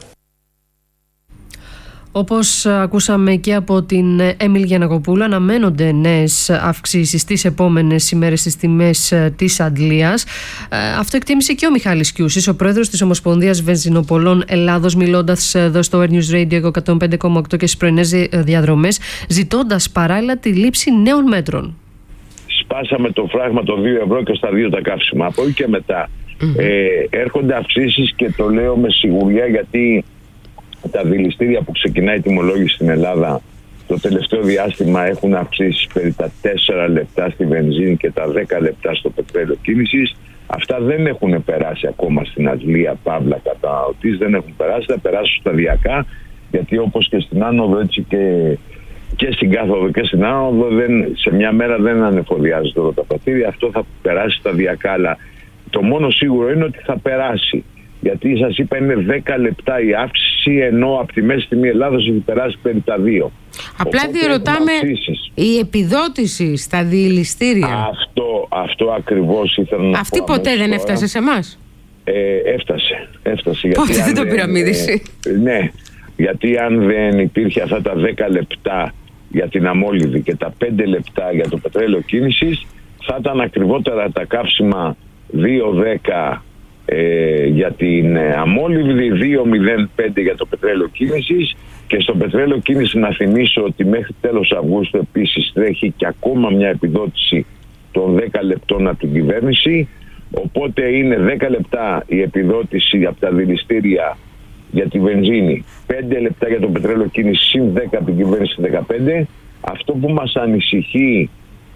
Όπως ακούσαμε και από την Έμιλ Γιαννακοπούλου, αναμένονται νέες αυξήσεις στις επόμενες ημέρες στις τιμές της Αντλίας. Αυτό εκτίμησε και ο Μιχάλης Κιούσης, ο πρόεδρος της Ομοσπονδίας Βενζινοπολών Ελλάδος, μιλώντας εδώ στο Air News Radio εκατόν πέντε κόμμα οκτώ και στις πρωινές διαδρομές, ζητώντας παράλληλα τη λήψη νέων μέτρων. Σπάσαμε το φράγμα των δύο ευρώ και στα δύο τα καύσιμα. Από εκεί και μετά mm-hmm. ε, έρχονται αυξήσεις, και το λέω με σιγουριά, γιατί τα δηληστήρια που ξεκινάει η τιμολόγηση στην Ελλάδα το τελευταίο διάστημα έχουν αυξήσει περί τα τέσσερα λεπτά στη βενζίνη και τα δέκα λεπτά στο πετρέλαιο κίνησης. Αυτά δεν έχουν περάσει ακόμα στην Αγγλία, παύλα καταναλωτής, δεν έχουν περάσει, θα περάσουν σταδιακά, γιατί όπως και στην άνοδο, έτσι και, και στην κάθοδο και στην άνοδο, δεν, σε μια μέρα δεν ανεφοδιάζεται όλα τα πρατήρια. Αυτό θα περάσει σταδιακά, αλλά το μόνο σίγουρο είναι ότι θα περάσει. Γιατί σας είπα, είναι δέκα λεπτά η αύξηση, ενώ από τη μέση τιμή Ελλάδος έχει περάσει περί τα δύο. Απλά διερωτάμε, η επιδότηση στα διελιστήρια. Αυτό, αυτό ακριβώς ήθελα να Αυτή πω. ποτέ δεν τώρα. έφτασε σε εμάς. Ε, έφτασε. έφτασε Πότε δεν το πυραμίδησε. Ε, ναι, γιατί αν δεν υπήρχε αυτά τα δέκα λεπτά για την αμόλυβη και τα πέντε λεπτά για το πετρέλαιο κίνησης, θα ήταν ακριβότερα τα καύσιμα δύο δέκα Ε, για την ε, αμόλυβδη, δύο μηδέν πέντε για το πετρέλαιο κίνησης. Και στο πετρέλαιο κίνηση να θυμίσω ότι μέχρι τέλος Αυγούστου επίσης τρέχει και ακόμα μια επιδότηση των δέκα λεπτών από την κυβέρνηση, οπότε είναι δέκα λεπτά η επιδότηση από τα δηληστήρια για τη βενζίνη, πέντε λεπτά για το πετρέλαιο κίνηση, συν δέκα από την κυβέρνηση, δεκαπέντε. Αυτό που μας ανησυχεί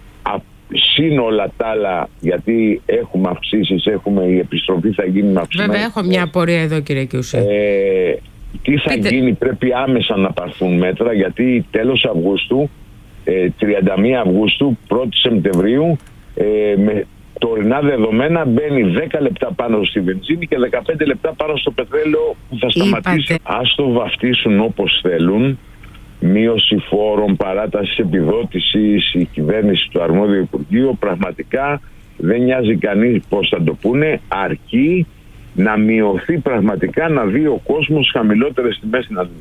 συν όλα τα άλλα, γιατί έχουμε αυξήσεις, έχουμε, η επιστροφή θα γίνει με αυξήσεις. Βέβαια, έχω μια απορία εδώ, κύριε Κιούση. Ε, τι θα Πείτε. γίνει, πρέπει άμεσα να πάρθουν μέτρα, γιατί τέλος Αυγούστου, ε, τριάντα μία Αυγούστου, πρώτη Σεπτεμβρίου, ε, με τωρινά δεδομένα μπαίνει δέκα λεπτά πάνω στη βενζίνη και δεκαπέντε λεπτά πάνω στο πετρέλαιο, που θα σταματήσει. Ας το βαφτίσουν όπως θέλουν. Μείωση φόρων, παράταση επιδότησης, η κυβέρνηση του αρμόδιου Υπουργείου, πραγματικά δεν νοιάζει κανείς πώς θα το πούνε, αρκεί να μειωθεί πραγματικά, να δει ο κόσμος χαμηλότερες τιμές στην Αγγλία.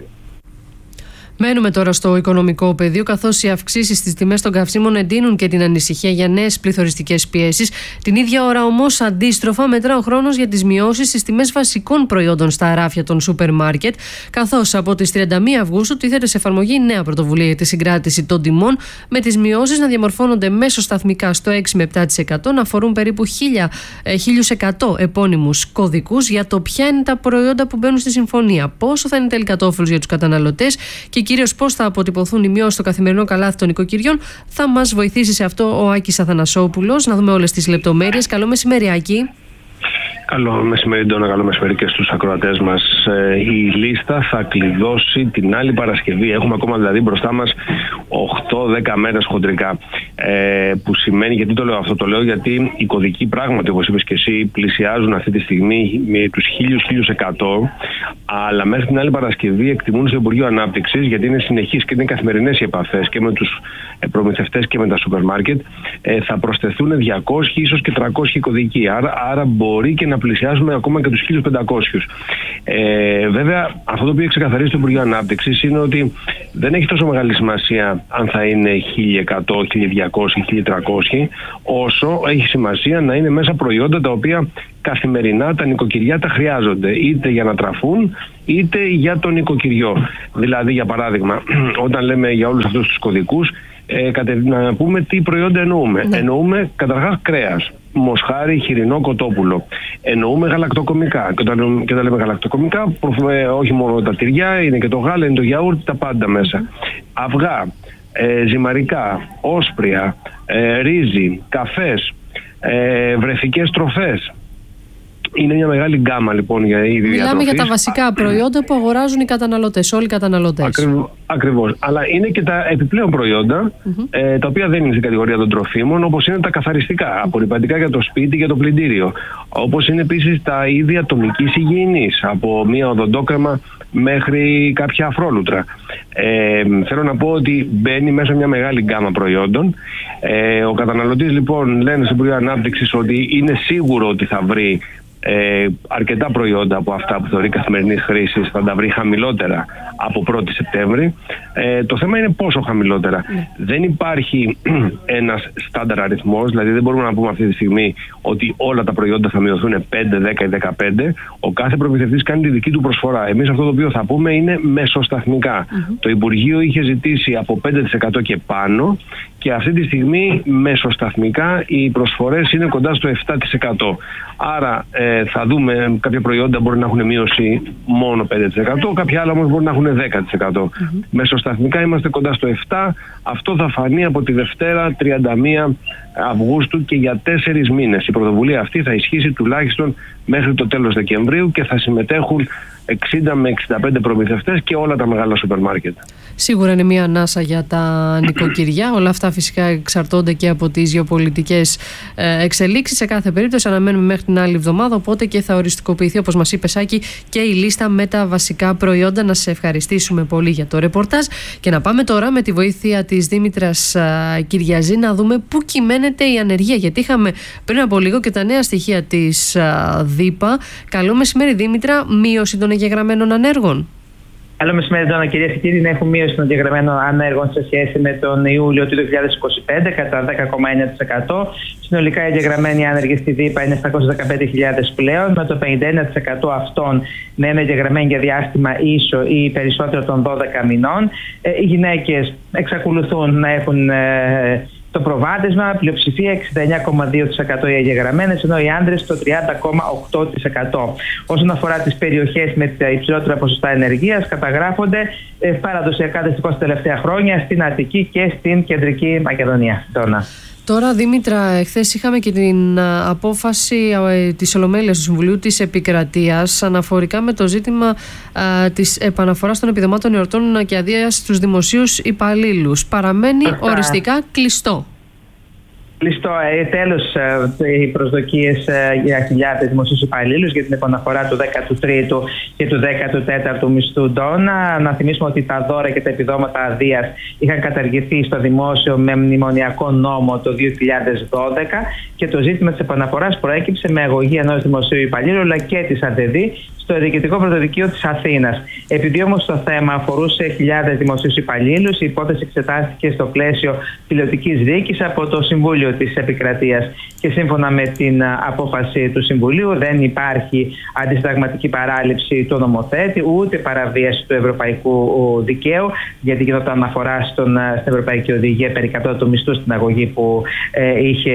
Μένουμε τώρα στο οικονομικό πεδίο, καθώς οι αυξήσεις στις τιμές των καυσίμων εντείνουν και την ανησυχία για νέες πληθωριστικές πιέσεις. Την ίδια ώρα όμως, αντίστροφα, μετρά ο χρόνος για τις μειώσεις στις τιμές βασικών προϊόντων στα αράφια των σούπερ μάρκετ, καθώς από τις τριάντα μία Αυγούστου τίθεται σε εφαρμογή νέα πρωτοβουλία για τη συγκράτηση των τιμών, με τις μειώσεις να διαμορφώνονται μέσω σταθμικά στο έξι με επτά τοις εκατό, να αφορούν περίπου χίλια εκατό επώνυμους κωδικούς για το ποια είναι τα προϊόντα που μπαίνουν στη συμφωνία, πόσο θα είναι τελικά το όφελος για τους καταναλωτές και κυρίως πώς θα αποτυπωθούν οι μειώσεις στο καθημερινό καλάθι των οικοκυριών. Θα μας βοηθήσει σε αυτό ο Άκης Αθανασόπουλος. Να δούμε όλες τις λεπτομέρειες. Καλό μεσημέρι, Άκη. Καλό μεσημέρι, Ντόνα, καλό μεσημέρι και στους ακροατές μας. Ε, η λίστα θα κλειδώσει την άλλη Παρασκευή. Έχουμε ακόμα δηλαδή μπροστά μας οκτώ δέκα μέρες χοντρικά. Ε, που σημαίνει, γιατί το λέω αυτό, το λέω γιατί οι κωδικοί πράγματι, όπως είπες και εσύ, πλησιάζουν αυτή τη στιγμή με τους χίλια με χίλια εκατό, αλλά μέχρι την άλλη Παρασκευή εκτιμούν στο Υπουργείο Ανάπτυξης, γιατί είναι συνεχείς και είναι καθημερινές οι επαφές και με τους προμηθευτές και με τα σούπερ μάρκετ, ε, θα προσθεθούν διακόσιοι ίσως και τριακόσιοι κωδικοί. Άρα, άρα μπορεί και να πλησιάσουμε ακόμα και τους χίλια πεντακόσιους. Ε, βέβαια, αυτό το οποίο έχει ξεκαθαρίσει το Υπουργείο Ανάπτυξης είναι ότι δεν έχει τόσο μεγάλη σημασία αν θα είναι χίλια εκατό, χίλια διακόσια, χίλια τριακόσια, όσο έχει σημασία να είναι μέσα προϊόντα τα οποία καθημερινά τα νοικοκυριά τα χρειάζονται, είτε για να τραφούν είτε για το νοικοκυριό. Δηλαδή, για παράδειγμα, όταν λέμε για όλους αυτούς τους κωδικούς, ε, να πούμε τι προϊόντα εννοούμε. Ναι. Εννοούμε καταρχάς κρέας, μοσχάρι, χοιρινό, κοτόπουλο. Εννοούμε γαλακτοκομικά. Και όταν, και όταν λέμε γαλακτοκομικά, ε, όχι μόνο τα τυριά, είναι και το γάλα, είναι το γιαούρτι, τα πάντα μέσα. Αυγά, ε, ζυμαρικά, όσπρια, ε, ρύζι, καφές, ε, βρεφικές τροφές. Είναι μια μεγάλη γκάμα λοιπόν για είδη διατροφής. Μιλάμε για τα βασικά προϊόντα που αγοράζουν οι καταναλωτές, όλοι οι καταναλωτές. Ακριβώς. Ακριβώς. Αλλά είναι και τα επιπλέον προϊόντα, mm-hmm. ε, τα οποία δεν είναι στην κατηγορία των τροφίμων, όπως είναι τα καθαριστικά, απορρυπαντικά για το σπίτι και το πλυντήριο. Όπως είναι επίσης τα είδη ατομικής υγιεινής, από μία οδοντόκρεμα μέχρι κάποια αφρόλουτρα. Ε, θέλω να πω ότι μπαίνει μέσα μια μεγάλη γκάμα προϊόντων. Ε, ο καταναλωτής λοιπόν, λένε στο Υπουργείο Ανάπτυξης, ότι είναι σίγουρο ότι θα βρει Ε, αρκετά προϊόντα από αυτά που θεωρεί καθημερινής χρήσης, θα τα βρει χαμηλότερα από πρώτη Σεπτέμβρη. Ε, το θέμα είναι πόσο χαμηλότερα. Mm. Δεν υπάρχει ένας στάνταρ αριθμός, δηλαδή δεν μπορούμε να πούμε αυτή τη στιγμή ότι όλα τα προϊόντα θα μειωθούν πέντε, δέκα ή δεκαπέντε. Ο κάθε προμηθευτής κάνει τη δική του προσφορά. Εμείς αυτό το οποίο θα πούμε είναι μεσοσταθμικά. Mm-hmm. Το Υπουργείο είχε ζητήσει από πέντε τοις εκατό και πάνω και αυτή τη στιγμή μεσοσταθμικά οι προσφορές είναι κοντά στο επτά τοις εκατό. Άρα ε, θα δούμε, κάποια προϊόντα μπορεί να έχουν μείωση μόνο πέντε τοις εκατό, κάποια άλλα όμως μπορεί να έχουν δέκα τοις εκατό. Mm-hmm. Μεσοσταθμικά είμαστε κοντά στο επτά τοις εκατό. Αυτό θα φανεί από τη Δευτέρα τριάντα μία Αυγούστου και για τέσσερις μήνες. Η πρωτοβουλία αυτή θα ισχύσει τουλάχιστον μέχρι το τέλος Δεκεμβρίου και θα συμμετέχουν εξήντα με εξήντα πέντε προμηθευτές και όλα τα μεγάλα σούπερ μάρκετ. Σίγουρα είναι μια ανάσα για τα νοικοκυριά. Όλα αυτά φυσικά εξαρτώνται και από τις γεωπολιτικές εξελίξεις. Σε κάθε περίπτωση αναμένουμε μέχρι την άλλη εβδομάδα, οπότε και θα οριστικοποιηθεί, όπως μας είπε Σάκη, και η λίστα με τα βασικά προϊόντα. Να σε ευχαριστήσουμε πολύ για το ρεπορτάζ και να πάμε τώρα με τη βοήθεια της Δήμητρας Κυριαζή να δούμε πού κυμαίνεται η ανεργία, γιατί είχαμε πριν από λίγο και τα νέα στοιχεία της ΔΥΠΑ. Καλό μεσημέρι Δήμητρα, μείωση των εγγεγραμμένων ανέργων. Καλό μεσημέρι, Ντόνα, κυρίες και κύριοι. Έχουμε μείωση των εγγεγραμμένων ανέργων σε σχέση με τον Ιούλιο του δύο χιλιάδες είκοσι πέντε κατά δέκα κόμμα εννέα τοις εκατό. Συνολικά οι εγγεγραμμένοι άνεργοι στη ΔΥΠΑ είναι επτακόσιες δεκαπέντε χιλιάδες πλέον, με το πενήντα ένα τοις εκατό αυτών να είναι εγγεγραμμένοι για διάστημα ίσο ή περισσότερο των δώδεκα μηνών. Ε, οι γυναίκες εξακολουθούν να έχουν ε, το προβάδισμα, πλειοψηφία εξήντα εννέα κόμμα δύο τοις εκατό οι εγγεγραμμένες, ενώ οι άντρες το τριάντα κόμμα οκτώ τοις εκατό. Όσον αφορά τις περιοχές με τα υψηλότερα ποσοστά ενεργείας, καταγράφονται ε, παραδοσιακά δυστυχώς τα τελευταία χρόνια στην Αττική και στην Κεντρική Μακεδονία. Τώρα. Τώρα, Δήμητρα, χθες είχαμε και την απόφαση της Ολομέλειας του Συμβουλίου της Επικρατείας αναφορικά με το ζήτημα α, της επαναφοράς των επιδομάτων εορτών και αδείας στους δημοσίους υπαλλήλους. Παραμένει Αυτά. οριστικά κλειστό. Κλειστό. Ε, τέλος, ε, οι προσδοκίες ε, για χιλιάδες δημοσίους υπαλλήλους για την επαναφορά του δέκατου τρίτου και του δέκατου τέταρτου μισθού Ντόνα. Να θυμίσουμε ότι τα δώρα και τα επιδόματα αδείας είχαν καταργηθεί στο δημόσιο με μνημονιακό νόμο το δύο χιλιάδες δώδεκα και το ζήτημα της επαναφοράς προέκυψε με αγωγή ενός δημοσίου υπαλλήλου αλλά και της ΑΔΕΔΗ στο Διοικητικό Πρωτοδικείο της Αθήνας. Επειδή όμως το θέμα αφορούσε χιλιάδες δημοσίους υπαλλήλους, η υπόθεση εξετάστηκε στο πλαίσιο πιλωτικής δίκης από το Συμβούλιο της Επικρατείας και σύμφωνα με την απόφαση του Συμβουλίου δεν υπάρχει αντισυνταγματική παράληψη του νομοθέτη ούτε παραβίαση του ευρωπαϊκού δικαίου, γιατί γινόταν αναφορά στον, στην Ευρωπαϊκή Οδηγία περί κατώτατου μισθού στην αγωγή που ε, είχε,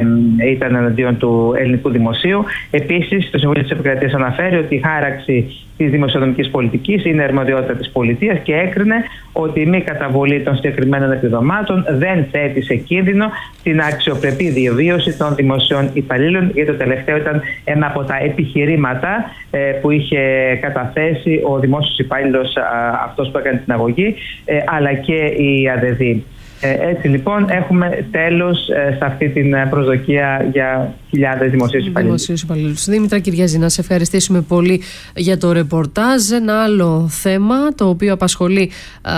ήταν εναντίον του ελληνικού δημοσίου. Επίσης, το Συμβούλιο της Επικρατείας αναφέρει ότι η χάραξη της δημοσιονομικής πολιτικής είναι αρμοδιότητα της πολιτείας και έκρινε ότι η μη καταβολή των συγκεκριμένων επιδομάτων δεν θέτει σε κίνδυνο την αξιοπρεπή διαβίωση των δημοσίων υπαλλήλων, γιατί το τελευταίο ήταν ένα από τα επιχειρήματα ε, που είχε καταθέσει ο δημόσιος υπάλληλος α, αυτός που έκανε την αγωγή, ε, αλλά και η ΑΔΕΔΗ. Ε, έτσι λοιπόν έχουμε τέλος ε, σε αυτή την προσδοκία για χιλιάδες δημοσίους υπαλλήλους. Δήμητρα Κυριαζή, να σε ευχαριστήσουμε πολύ για το ρεπορτάζ. Ένα άλλο θέμα το οποίο απασχολεί α,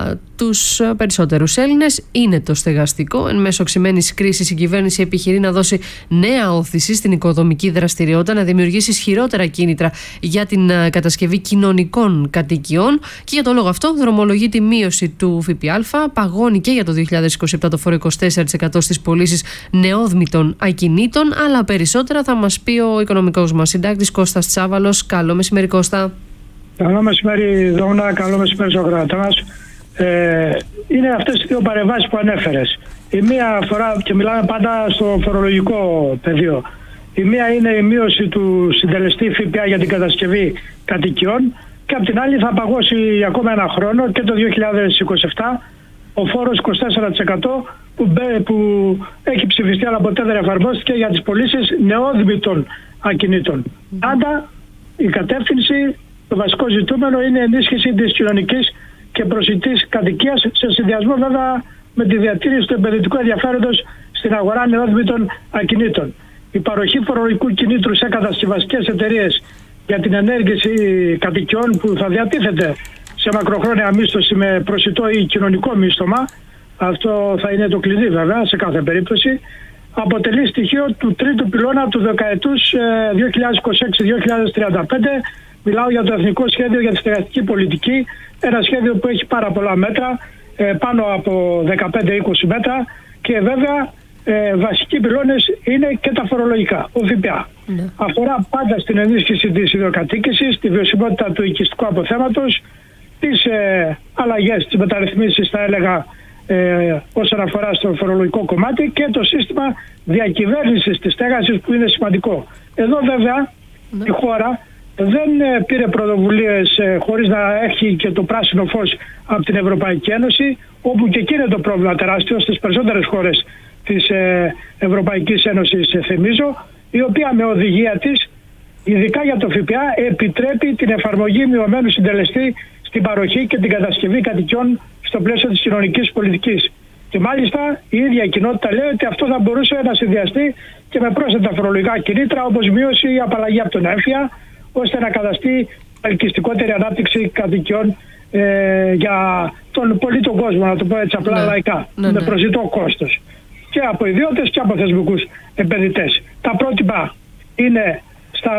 τους περισσότερους Έλληνες είναι το στεγαστικό. Εν μέσω οξυμένης κρίσης η κυβέρνηση επιχειρεί να δώσει νέα όθηση στην οικοδομική δραστηριότητα, να δημιουργήσει ισχυρότερα κίνητρα για την κατασκευή κοινωνικών κατοικιών και για το λόγο αυτό δρομολογεί τη μείωση του ΦΠΑ, παγώνει και για το δύο χιλιάδες είκοσι επτά το φόρο είκοσι τέσσερα τοις εκατό στις πωλήσεις νεόδμητων ακινήτων, αλλά περισσότερα θα μας πει ο οικονομικός μας συντάκτης Κώστας Τσάβαλος. Καλό μεσημέρι, Κώστα. Καλό μεσημέρι, Δόνα. Καλό μεσημέρι στους ακροατές. Ε, είναι αυτές οι δύο παρεμβάσεις που ανέφερες. Η μία αφορά, και μιλάμε πάντα στο φορολογικό πεδίο, η μία είναι η μείωση του συντελεστή ΦΠΑ για την κατασκευή κατοικιών και απ' την άλλη θα παγώσει ακόμα ένα χρόνο και το δύο χιλιάδες είκοσι επτά ο φόρος είκοσι τέσσερα τοις εκατό που, που έχει ψηφιστεί αλλά ποτέ δεν εφαρμόστηκε για τις πωλήσεις νεόδημητων ακινήτων. Πάντα η κατεύθυνση, το βασικό ζητούμενο είναι η ενίσχυση της κοινωνικής και προσιτής κατοικίας σε συνδυασμό βέβαια με τη διατήρηση του επενδυτικού ενδιαφέροντος στην αγορά νεόδημητων ακινήτων. Η παροχή φορολογικού κινήτρου σε κατασκευαστικές εταιρείες για την ενέργεια κατοικιών που θα διατίθεται σε μακροχρόνια μίσθωση με προσιτό ή κοινωνικό μίσθωμα, αυτό θα είναι το κλειδί βέβαια σε κάθε περίπτωση, αποτελεί στοιχείο του τρίτου πυλώνα του δεκαετούς δύο χιλιάδες είκοσι έξι με δύο χιλιάδες τριάντα πέντε. Μιλάω για το Εθνικό Σχέδιο για τη Στεγαστική Πολιτική, ένα σχέδιο που έχει πάρα πολλά μέτρα, πάνω από δεκαπέντε με είκοσι μέτρα, και βέβαια ε, βασικοί πυλώνες είναι και τα φορολογικά, ο ΦΠΑ. Ναι. Αφορά πάντα στην ενίσχυση της ιδιοκατοίκησης, τη βιωσιμότητα του οικιστικού αποθέματος, τις ε, αλλαγές, τις μεταρρυθμίσεις θα έλεγα ε, όσον αφορά στο φορολογικό κομμάτι, και το σύστημα διακυβέρνησης της στέγασης που είναι σημαντικό. Εδώ βέβαια ναι. η χώρα δεν ε, πήρε πρωτοβουλίες ε, χωρίς να έχει και το πράσινο φως από την Ευρωπαϊκή Ένωση, όπου και εκεί είναι το πρόβλημα τεράστιο στις περισσότερες χώρες της ε, Ευρωπαϊκής Ένωσης, ε, θυμίζω, η οποία με οδηγία της, ειδικά για το ΦΠΑ, επιτρέπει την εφαρμογή μειωμένου συντελεστή στην παροχή και την κατασκευή κατοικιών στο πλαίσιο της κοινωνικής πολιτικής. Και μάλιστα η ίδια η κοινότητα λέει ότι αυτό θα μπορούσε να συνδυαστεί και με πρόσθετα φορολογικά κινήτρα, όπως μείωση ή απαλλαγή από τον έμφυα, ώστε να καταστεί ελκυστικότερη ανάπτυξη κατοικιών ε, για τον πολύ τον κόσμο, να το πω έτσι απλά ναι. λαϊκά, ναι, με ναι. προσιτό κόστος. Και από ιδιώτες και από θεσμικούς επενδυτές. Τα πρότυπα είναι στα,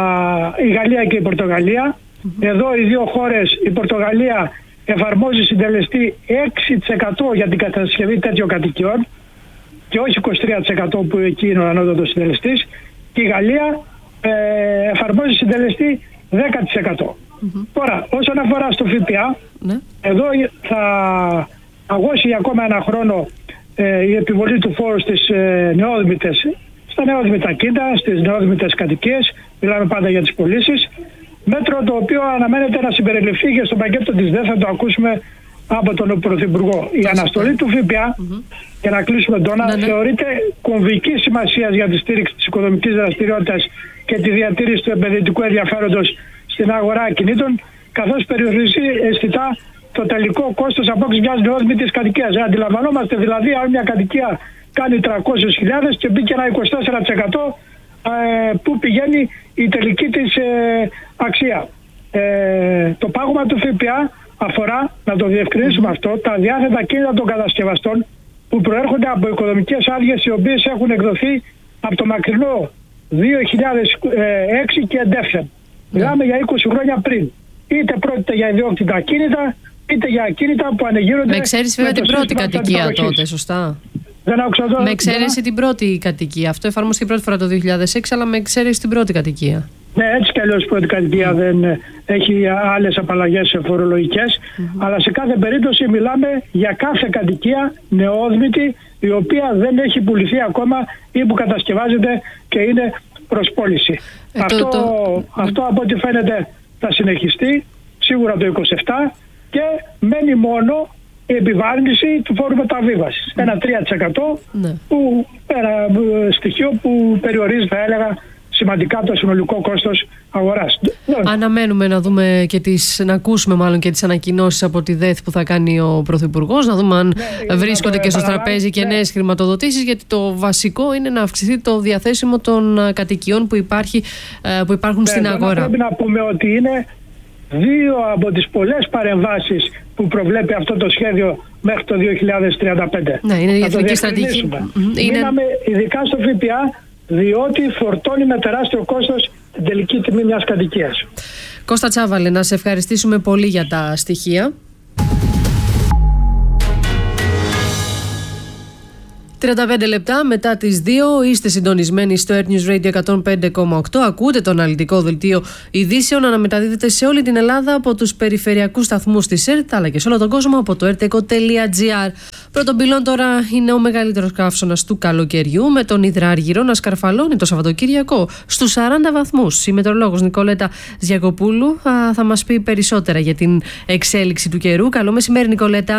η Γαλλία και η Πορτογαλία. Mm-hmm. Εδώ οι δύο χώρες, η Πορτογαλία εφαρμόζει συντελεστή έξι τοις εκατό για την κατασκευή τέτοιων κατοικιών και όχι είκοσι τρία τοις εκατό που εκεί είναι ο ανώτατος συντελεστής, και η Γαλλία ε, εφαρμόζει συντελεστή δέκα τοις εκατό. Mm-hmm. Τώρα, όσον αφορά στο ΦΠΑ, mm-hmm. εδώ θα αγώσει για ακόμα ένα χρόνο ε, η επιβολή του φόρου στις ε, νεόδημητες, στα νεόδημητα κίνητα, στις νεόδημητες κατοικίες, μιλάμε πάντα για τις πωλήσεις, μέτρο το οποίο αναμένεται να συμπεριληφθεί και στο πακέτο της ΔΕ, θα το ακούσουμε από τον Πρωθυπουργό. Η αναστολή του ΦΠΑ, mm-hmm. και να κλείσουμε τώρα, mm-hmm. θεωρείται κομβική σημασία για τη στήριξη της οικονομικής δραστηριότητας και τη διατήρηση του επενδυτικού ενδιαφέροντος στην αγορά ακινήτων, καθώς περιορίζει αισθητά το τελικό κόστος απόκτησης μιας νεόδημητης κατοικίας. Ε, αντιλαμβανόμαστε δηλαδή αν μια κατοικία κάνει τριακόσιες χιλιάδες και μπήκε ένα είκοσι τέσσερα τοις εκατό ε, που πηγαίνει η τελική της ε, αξία. Ε, το πάγωμα του ΦΠΑ αφορά, να το διευκρινίσουμε αυτό, τα διάθετα κίνητα των κατασκευαστών που προέρχονται από οικοδομικές άδειες οι οποίες έχουν εκδοθεί από το μακρινό δύο χιλιάδες έξι και εντεύθεν. Μιλάμε για είκοσι χρόνια πριν. Είτε πρόκειται για ιδιόκτητα ακίνητα, είτε για ακίνητα που ανεγείρονται. Με εξαίρεση βέβαια την πρώτη κατοικία τότε, σωστά. Δεν άκουσα τώρα. Με εξαίρεση την πρώτη κατοικία. Αυτό εφαρμόστηκε πρώτη φορά το δύο χιλιάδες έξι, αλλά με εξαίρεση την πρώτη κατοικία. Ναι, έτσι κι αλλιώς η πρώτη κατοικία mm. δεν έχει άλλες απαλλαγές φορολογικές, mm-hmm. αλλά σε κάθε περίπτωση μιλάμε για κάθε κατοικία νεόδημητη, η οποία δεν έχει πουληθεί ακόμα ή που κατασκευάζεται και είναι προς πώληση. Ε, αυτό, το, το... αυτό από ό,τι φαίνεται θα συνεχιστεί σίγουρα το είκοσι επτά και μένει μόνο η επιβάρυνση του φόρου μεταβίβασης. Mm. Ένα τρία τοις εκατό ναι. που, ένα στοιχείο που περιορίζει, θα έλεγα, σημαντικά το συνολικό κόστος αγοράς. Αναμένουμε να δούμε και τις, να ακούσουμε μάλλον και τις ανακοινώσεις από τη ΔΕΘ που θα κάνει ο Πρωθυπουργός, να δούμε αν ναι, βρίσκονται και στο τραπέζι και ναι. νέες χρηματοδοτήσεις, γιατί το βασικό είναι να αυξηθεί το διαθέσιμο των κατοικιών που, υπάρχει, που υπάρχουν ναι, στην αγορά. Πρέπει να πούμε ότι είναι δύο από τις πολλές παρεμβάσεις που προβλέπει αυτό το σχέδιο μέχρι το δύο χιλιάδες τριάντα πέντε. Ναι, είναι η εθνική στρατηγική. Είναι... Μείναμε ειδικά στο ΦΠΑ, διότι φορτώνει με τεράστιο κόστος την τελική τιμή μιας κατοικίας. Κώστα Τσάβαλε, να σε ευχαριστήσουμε πολύ για τα στοιχεία. τριάντα πέντε λεπτά μετά τις δύο είστε συντονισμένοι στο Earth News Radio εκατόν πέντε κόμμα οκτώ. Ακούτε το αναλυτικό δελτίο ειδήσεων να μεταδίδεται σε όλη την Ελλάδα από τους περιφερειακούς σταθμούς της ΕΡΤ, αλλά και σε όλο τον κόσμο από το ερτεκο τελεία τζι άρ. Πρώτον πυλών τώρα είναι ο μεγαλύτερος καύσωνας του καλοκαιριού, με τον Υδράργυρο να σκαρφαλώνει το Σαββατοκύριακο στους σαράντα βαθμούς. Η μετεωρολόγος Νικολέτα Ζιακοπούλου θα μας πει περισσότερα για την εξέλιξη του καιρού. Καλό μεσημέρι, Νικολέτα.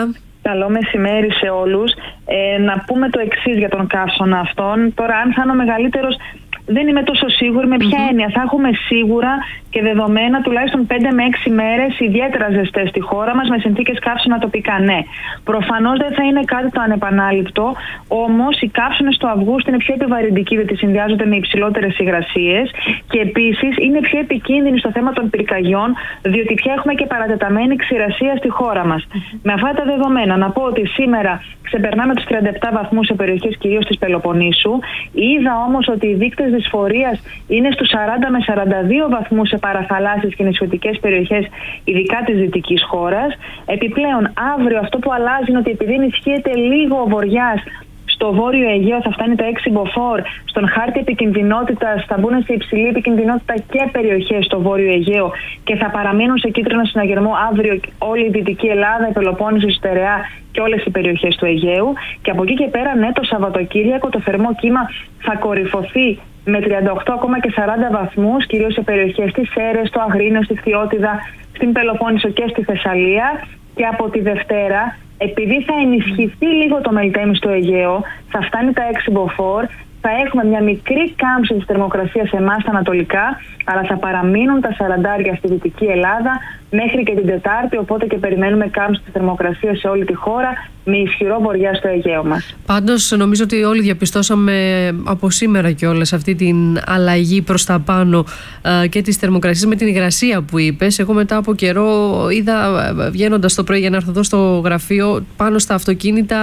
Καλό μεσημέρι σε όλους. Ε, να πούμε το εξής για τον καύσωνα αυτόν. Τώρα, αν θα είναι ο μεγαλύτερος, δεν είμαι τόσο σίγουρη με ποια mm-hmm. έννοια. Θα έχουμε σίγουρα και δεδομένα τουλάχιστον πέντε με έξι μέρες ιδιαίτερα ζεστές στη χώρα μας με συνθήκες καύσωνα τοπικά. Ναι, προφανώς δεν θα είναι κάτι το ανεπανάληπτο, όμως οι καύσωνες του Αυγούστου είναι πιο επιβαρυντικοί διότι συνδυάζονται με υψηλότερες υγρασίες και επίσης είναι πιο επικίνδυνοι στο θέμα των πυρκαγιών, διότι πια έχουμε και παρατεταμένη ξηρασία στη χώρα μας. Mm-hmm. Με αυτά τα δεδομένα, να πω ότι σήμερα ξεπερνάμε τους τριάντα επτά βαθμούς σε περιοχές κυρίως της Πελοποννήσου. Είδα όμως ότι οι δείκτες δυσφορίας είναι στους σαράντα με σαράντα δύο βαθμούς σε παραθαλάσσιες και νησιωτικές περιοχές, ειδικά της δυτικής χώρας. Επιπλέον, αύριο αυτό που αλλάζει είναι ότι επειδή ενισχύεται λίγο ο βοριάς, στο Βόρειο Αιγαίο θα φτάνει τα έξι μποφόρ, στον χάρτη επικινδυνότητας θα μπουν σε υψηλή επικινδυνότητα και περιοχές στο Βόρειο Αιγαίο και θα παραμείνουν σε κίτρινο συναγερμό αύριο όλη η Δυτική Ελλάδα, η Πελοπόννησος, η Στερεά και όλες οι περιοχές του Αιγαίου. Και από εκεί και πέρα, ναι, το Σαββατοκύριακο το θερμό κύμα θα κορυφωθεί με τριάντα οκτώ ακόμα και σαράντα βαθμούς, κυρίως σε περιοχές της Σέρρες, στο Αγρίνιο, στη Φθιώτιδα, στην Πελοπόννησο και στη Θεσσαλία. Και από τη Δευτέρα, επειδή θα ενισχυθεί λίγο το Μελτέμι στο Αιγαίο, θα φτάνει τα έξι μποφόρ, θα έχουμε μια μικρή κάμψη της θερμοκρασίας σε εμάς τα ανατολικά, αλλά θα παραμείνουν τα σαραντάρια στη Δυτική Ελλάδα μέχρι και την Τετάρτη, οπότε και περιμένουμε κάμψη της θερμοκρασίας σε όλη τη χώρα με ισχυρό βορειά στο Αιγαίο μας. Πάντως νομίζω ότι όλοι διαπιστώσαμε από σήμερα κιόλας αυτή την αλλαγή προς τα πάνω ε, και της θερμοκρασίας με την υγρασία που είπες. Εγώ μετά από καιρό είδα βγαίνοντας το πρωί για να έρθω εδώ στο γραφείο πάνω στα αυτοκίνητα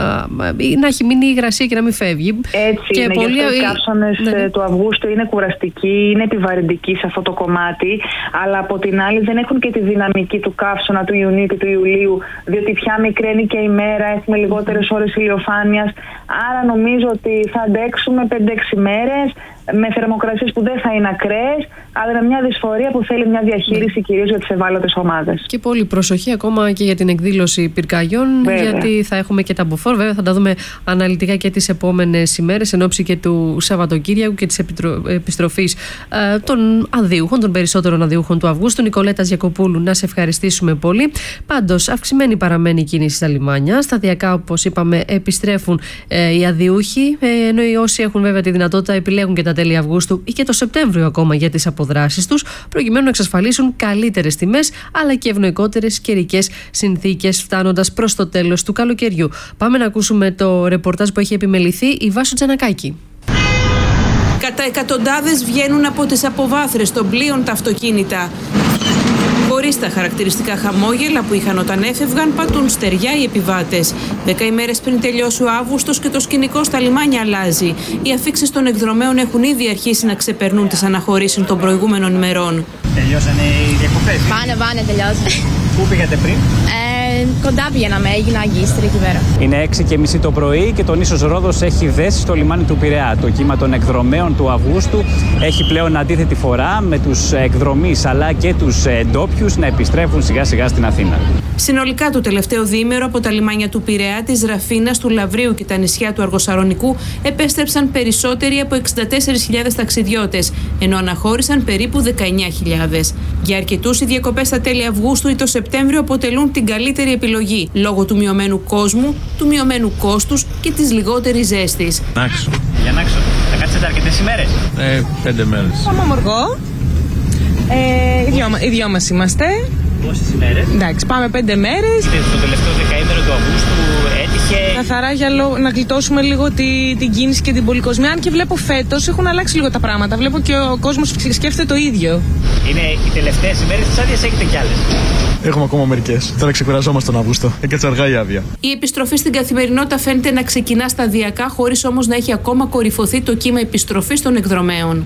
ε, να έχει μείνει η υγρασία και να μην φεύγει. Έτσι και είναι, πολλοί... γιατί οι καύσωνες ναι. του Αυγούστου είναι κουραστικοί, είναι επιβαρυντικοί σε αυτό το κομμάτι, αλλά από την άλλη δεν έχουν και τη δυναμική του καύσωνα του Ιουνίου και του Ιουλίου, διότι πια μικραίνει και η μέρα, έχουμε λιγότερες ώρες ηλιοφάνειας, άρα νομίζω ότι θα αντέξουμε πέντε έξι μέρες με θερμοκρασίες που δεν θα είναι ακραίες, αλλά με μια δυσφορία που θέλει μια διαχείριση κυρίως για τις ευάλωτες ομάδες. Και πολύ προσοχή ακόμα και για την εκδήλωση πυρκαγιών, βέβαια. Γιατί θα έχουμε και τα μποφόρ. Βέβαια θα τα δούμε αναλυτικά και τις επόμενες ημέρες εν ώψη και του Σαββατοκύριακου και της επιτρο... επιστροφής ε, των αδίουχων, των περισσότερων αδίουχων του Αυγούστου. Νικολέτα Γιακοπούλου, να σε ευχαριστήσουμε πολύ. Πάντως, αυξημένη παραμένει η κίνηση στα λιμάνια. Σταδιακά, όπως είπαμε, επιστρέφουν ε, οι αδίουχοι, ε, ενώ οι όσοι έχουν βέβαια τη δυνατότητα επιλέγουν και τα τέλη Αυγούστου ή και το Σεπτέμβριο ακόμα για τις αποδράσεις τους, προκειμένου να εξασφαλίσουν καλύτερες τιμές αλλά και ευνοϊκότερες καιρικές συνθήκες φτάνοντας προς το τέλος του καλοκαιριού. Πάμε να ακούσουμε το ρεπορτάζ που έχει επιμεληθεί η Βάσο Τζανακάκη. Κατά εκατοντάδες βγαίνουν από τις αποβάθρες των πλοίων τα αυτοκίνητα. Χωρίς τα χαρακτηριστικά χαμόγελα που είχαν όταν έφευγαν, πατούν στεριά οι επιβάτες. Δέκα ημέρες πριν τελειώσει ο Αύγουστος και το σκηνικό στα λιμάνια αλλάζει. Οι αφίξεις των εκδρομέων έχουν ήδη αρχίσει να ξεπερνούν τις αναχωρήσεις των προηγούμενων ημερών. Τελειώσανε οι διακοπές. Πάνε, πάνε, τελειώσανε. Πού πήγατε πριν? Ε, κοντά πήγαιναμε, έγινα αγκίστρια εκεί πέρα. Είναι έξι και μισή το πρωί και το νήσος Ρόδος έχει δέσει στο λιμάνι του Πειραιά. Το κύμα των εκδρομέων του Αυγούστου έχει πλέον αντίθετη φορά με τους εκδρομείς αλλά και τους ντόπιους να επιστρέφουν σιγά σιγά στην Αθήνα. Συνολικά το τελευταίο διήμερο από τα λιμάνια του Πειραιά, της Ραφίνας, του Λαβρίου και τα νησιά του Αργοσαρονικού επέστρεψαν περισσότεροι από εξήντα τέσσερις χιλιάδες ταξιδιώτες, ενώ αναχώρησαν περίπου δεκαεννιά χιλιάδες. Για αρκετούς οι διακοπές στα τέλη Αυγούστου ή το Σεπτέμβριο αποτελούν την καλύτερη επιλογή λόγω του μειωμένου κόσμου, του μειωμένου κόστους και της λιγότερης ζέστης. Νάξο. Για Νάξο. Θα κάτσετε αρκετές ημέρες? Ε, πέντε μέρες. Πάμε Αμοργό. Ε, οι, δυο, οι δυο μας είμαστε. Πόσες ημέρες? Εντάξει, πάμε πέντε μέρες. Το τελευταίο δεκαήμερο του Αυγούστου έτυχε. Καθαρά για λο... να γλιτώσουμε λίγο τη, την κίνηση και την πολυκοσμία. Αν και βλέπω φέτος έχουν αλλάξει λίγο τα πράγματα. Βλέπω και ο κόσμος σκέφτεται το ίδιο. Είναι οι τελευταίες ημέρες της άδειας, έχετε κι άλλες? Έχουμε ακόμα μερικές. Τώρα ξεκουραζόμαστε τον Αύγουστο. Έκατσε αργά η άδεια. Η επιστροφή στην καθημερινότητα φαίνεται να ξεκινά σταδιακά, χωρίς όμως να έχει ακόμα κορυφωθεί το κύμα επιστροφής των εκδρομέων.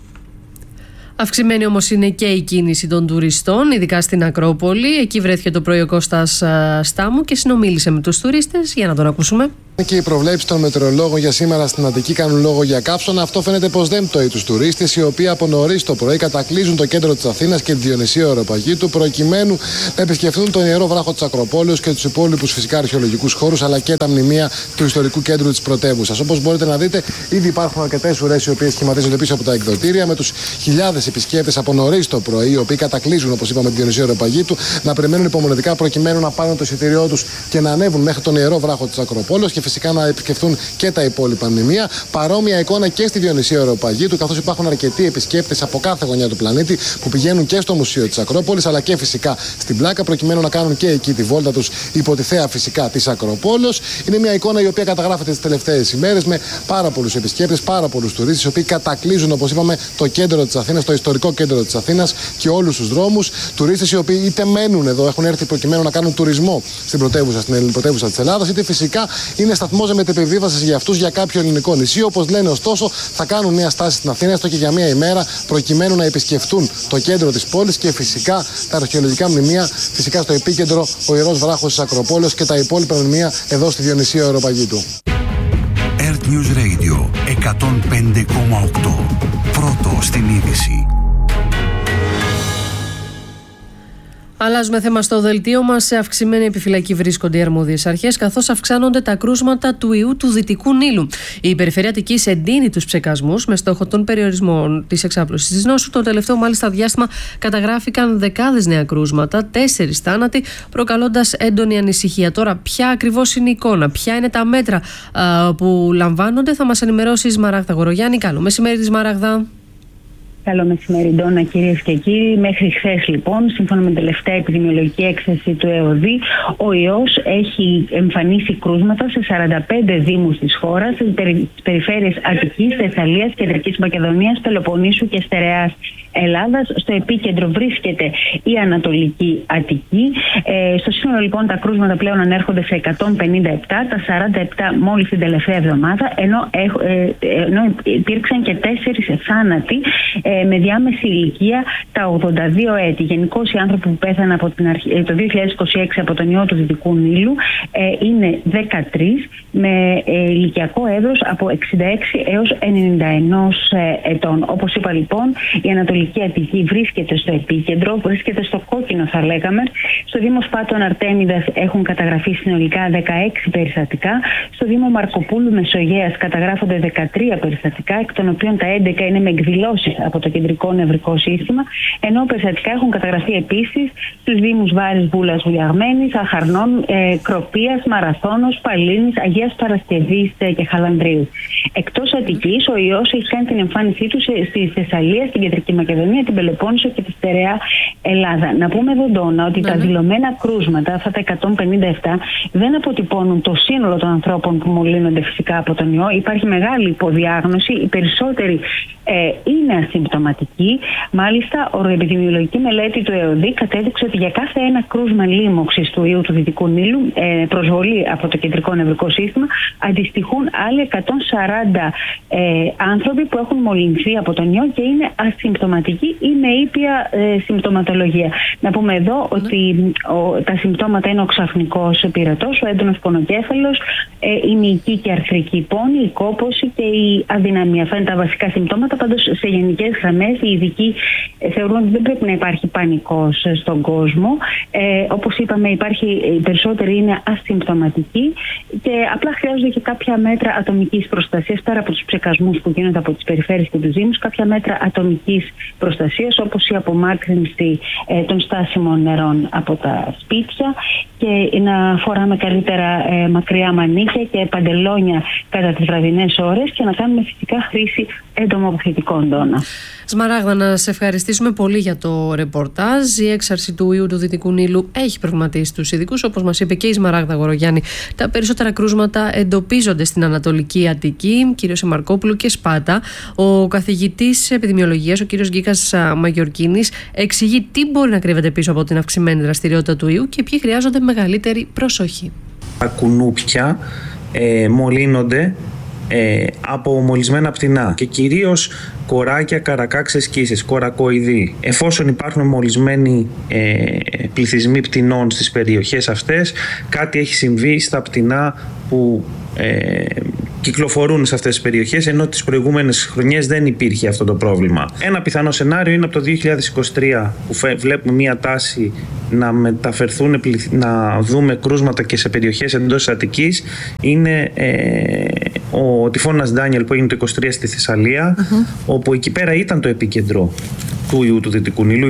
Αυξημένη όμως είναι και η κίνηση των τουριστών, ειδικά στην Ακρόπολη. Εκεί βρέθηκε το πρωί ο Κώστας Στάμου και συνομίλησε με τους τουρίστες. Για να τον ακούσουμε. Και οι προβλέψεις των μετεωρολόγων για σήμερα στην Αττική κάνουν λόγο για καύσωνα. Αυτό φαίνεται πως δεν πτωεί τους τουρίστες, οι οποίοι από νωρίς το πρωί κατακλείζουν το κέντρο της Αθήνας και τη Διονυσίου Αεροπαγήτου, προκειμένου να επισκεφθούν τον ιερό βράχο της Ακροπόλεως και τους υπόλοιπους φυσικά αρχαιολογικούς χώρους, αλλά και τα μνημεία του ιστορικού κέντρου της πρωτεύουσας. Όπως μπορείτε να δείτε, ήδη υπάρχουν αρκετές ουρές οι οποίες σχηματίζονται πίσω από τα εκδοτήρια, με τους χιλιάδες επισκέπτες από νωρίς το πρωί, οι οποίοι κατακλείζουν, όπως είπαμε, τη Διονυσίου Αεροπαγήτου, να περιμένουν υπομονετικά προκειμένου να πάρουν το εισιτήριό τους και να ανέβουν μέχρι τον ιερό βράχο της Ακροπόλεως και φυσικά να επισκεφθούν και τα υπόλοιπα μνημεία. Παρόμοια εικόνα και στη Διονυσίου Αεροπαγήτου, καθώς υπάρχουν αρκετοί επισκέπτες από κάθε γωνιά του πλανήτη που πηγαίνουν και στο Μουσείο της Ακρόπολης, αλλά και φυσικά στην Πλάκα, προκειμένου να κάνουν και εκεί τη βόλτα τους υπό τη θέα φυσικά της Ακροπόλεως. Είναι μια εικόνα η οποία καταγράφεται τις τελευταίες ημέρες με πάρα πολλούς επισκέπτες, πάρα πολλούς τουρίστες, οι οποίοι κατακλείζουν, όπως είπαμε, το κέντρο της Αθήνας, το ιστορικό κέντρο της Αθήνας και όλους τους δρόμους. Τουρίστες οι οποίοι είτε μένουν εδώ, έχουν έρθει προκειμένου να κάνουν τουρισμό στην πρωτεύουσα, στην ελληνική πρωτεύουσα της Ελλάδας, είτε φυσικά είναι σταθμός μετεπιβίβασης για αυτούς για κάποιο ελληνικό νησί. Όπως λένε, ωστόσο, θα κάνουν μια στάση στην Αθήνα, έστω και για μια ημέρα, προκειμένου να επισκεφτούν το κέντρο της πόλης και φυσικά τα αρχαιολογικά μνημεία, φυσικά στο επίκεντρο ο ιερός βράχος της Ακροπόλεως και τα υπόλοιπα μνημεία εδώ στη Διονυσίου Αεροπαγήτου. Earth News Radio εκατόν πέντε κόμμα οκτώ. Πρώτο στην είδηση. Αλλάζουμε θέμα στο δελτίο μας. Σε αυξημένη επιφυλακή βρίσκονται οι αρμόδιες αρχές, καθώς αυξάνονται τα κρούσματα του ιού του Δυτικού Νείλου. Η Περιφέρεια Αττικής εντείνει τους ψεκασμούς με στόχο τον περιορισμό της εξάπλωσης της νόσου. Το τελευταίο μάλιστα διάστημα καταγράφηκαν δεκάδες νέα κρούσματα, τέσσερις θάνατοι, προκαλώντας έντονη ανησυχία. Τώρα, ποια ακριβώς είναι η εικόνα, ποια είναι τα μέτρα α, που λαμβάνονται, θα μας ενημερώσει η Σμαράγδα Γορογιάννη. Καλό μεσημέρι, Σμαράγδα. Καλό μεσημέρι, Ντόνα, κυρίες και κύριοι. Μέχρι χθες, λοιπόν, σύμφωνα με την τελευταία επιδημιολογική έκθεση του ΕΟΔΗ, ο ιός έχει εμφανίσει κρούσματα σε σαράντα πέντε δήμους της χώρας, στις περιφέρειες Αττικής, Θεσσαλίας, Κεντρικής Μακεδονίας, Πελοποννήσου και Στερεάς Ελλάδας. Στο επίκεντρο βρίσκεται η Ανατολική Αττική. Ε, στο σύνολο, λοιπόν, τα κρούσματα πλέον ανέρχονται σε εκατόν πενήντα επτά, τα σαράντα επτά μόλις την τελευταία εβδομάδα, ενώ, ε, ενώ υπήρξαν και τέσσερις θάνατοι ε, με διάμεση ηλικία τα ογδόντα δύο έτη. Γενικώς οι άνθρωποι που πέθαναν από την αρχή, το δύο χιλιάδες είκοσι έξι από τον ιό του Δυτικού Νείλου ε, είναι δεκατρείς, με ε, ηλικιακό εύρος από εξήντα έξι έως ενενήντα ένα ε, ετών. Όπως είπα, λοιπόν, η Ανατολική Αττική βρίσκεται στο επίκεντρο, βρίσκεται στο κόκκινο, θα λέγαμε. Στο Δήμο Σπάτων Αρτέμιδας έχουν καταγραφεί συνολικά δεκαέξι περιστατικά. Στο Δήμο Μαρκοπούλου Μεσογείας καταγράφονται δεκατρία περιστατικά, εκ των οποίων τα έντεκα είναι με εκδηλώσεις από το κεντρικό νευρικό σύστημα, ενώ περιστατικά έχουν καταγραφεί επίσης στους Δήμους Βάρης, Βούλας, Βουλιαγμένης, Αχαρνών, ε, Κροπίας, Μαραθώνος, Παλίνης, Αγίας Παρασκευής ε, και Χαλανδρίου. Εκτός Αττικής, ο ιός έχει κάνει την εμφάνισή του στη Θεσσαλία, στην Κεντρική Μακεδονία, την Πελοπόννησο και τη Στερεά Ελλάδα. Να πούμε εδώ, Ντόνα, ότι ναι, τα δηλωμένα κρούσματα, αυτά τα εκατόν πενήντα επτά, δεν αποτυπώνουν το σύνολο των ανθρώπων που μολύνονται φυσικά από τον ιό. Υπάρχει μεγάλη υποδιάγνωση. Οι περισσότεροι ε, είναι ασυμπτωματικοί. Μάλιστα, η οροεπιδημιολογική μελέτη του ΕΟΔΗ κατέδειξε ότι για κάθε ένα κρούσμα λίμωξης του ιού του Δυτικού Νείλου, ε, προσβολή από το κεντρικό νευρικό σύστημα, αντιστοιχούν άλλοι εκατόν σαράντα ε, άνθρωποι που έχουν μολυνθεί από τον ιό και είναι ασυμπτωματικοί ή με ήπια ε, συμπτωματολογία. Να πούμε εδώ mm. ότι ο, τα συμπτώματα είναι ο ξαφνικός πυρετός, ο έντονος πονοκέφαλος, ε, η μυϊκή και αρθρική πόνη, η κόπωση και η αδυναμία. Αυτά είναι τα βασικά συμπτώματα. Πάντως, σε γενικές γραμμές, οι ειδικοί ε, θεωρούν ότι δεν πρέπει να υπάρχει πανικός στον κόσμο. Ε, όπως είπαμε, υπάρχει, οι περισσότεροι είναι ασυμπτωματικοί και απλά χρειάζονται και κάποια μέτρα ατομικής προστασίας, πέρα από τους ψεκασμούς που γίνονται από τις περιφέρειες και τους δήμους, κάποια μέτρα ατομικής προστασίας, όπως η απομάκρυνση ε, των στάσιμων νερών από τα σπίτια και να φοράμε καλύτερα ε, μακριά μανίκια και παντελόνια κατά τις βραδινές ώρες και να κάνουμε φυσικά χρήση εντομοποθητικών, Ντόνα. Σμαράγδα, να σε ευχαριστήσουμε πολύ για το ρεπορτάζ. Η έξαρση του ιού του Δυτικού Νείλου έχει προβληματίσει τους ειδικούς. Όπως μας είπε και η Σμαράγδα Γορογιάννη, τα περισσότερα κρούσματα εντοπίζονται στην Ανατολική Αττική, κυρίως σε Μαρκόπουλο και Σπάτα. Ο καθηγητής επιδημιολογίας, ο κύριος Γκίκας Μαγιορκίνης, εξηγεί τι μπορεί να κρύβεται πίσω από την αυξημένη δραστηριότητα του ιού και ποιοι χρειάζονται μεγαλύτερη προσοχή. Τα κουνούπια ε, μολύνονται Ε, από μολυσμένα πτηνά και κυρίως κοράκια, καρακάξες, κίσες, κορακοειδή. Εφόσον υπάρχουν μολυσμένοι ε, πληθυσμοί πτηνών στις περιοχές αυτές, κάτι έχει συμβεί στα πτηνά που ε, κυκλοφορούν σε αυτές τις περιοχές, ενώ τις προηγούμενες χρονιές δεν υπήρχε αυτό το πρόβλημα. Ένα πιθανό σενάριο είναι από το δύο χιλιάδες είκοσι τρία που βλέπουμε μία τάση να μεταφερθούν, να δούμε κρούσματα και σε περιοχές εντός της Αττικής. Είναι ε, ο τυφώνας Ντάνιελ που έγινε το είκοσι τρία στη Θεσσαλία, uh-huh. όπου εκεί πέρα ήταν το επίκεντρο του ιού του Δυτικού Νείλου.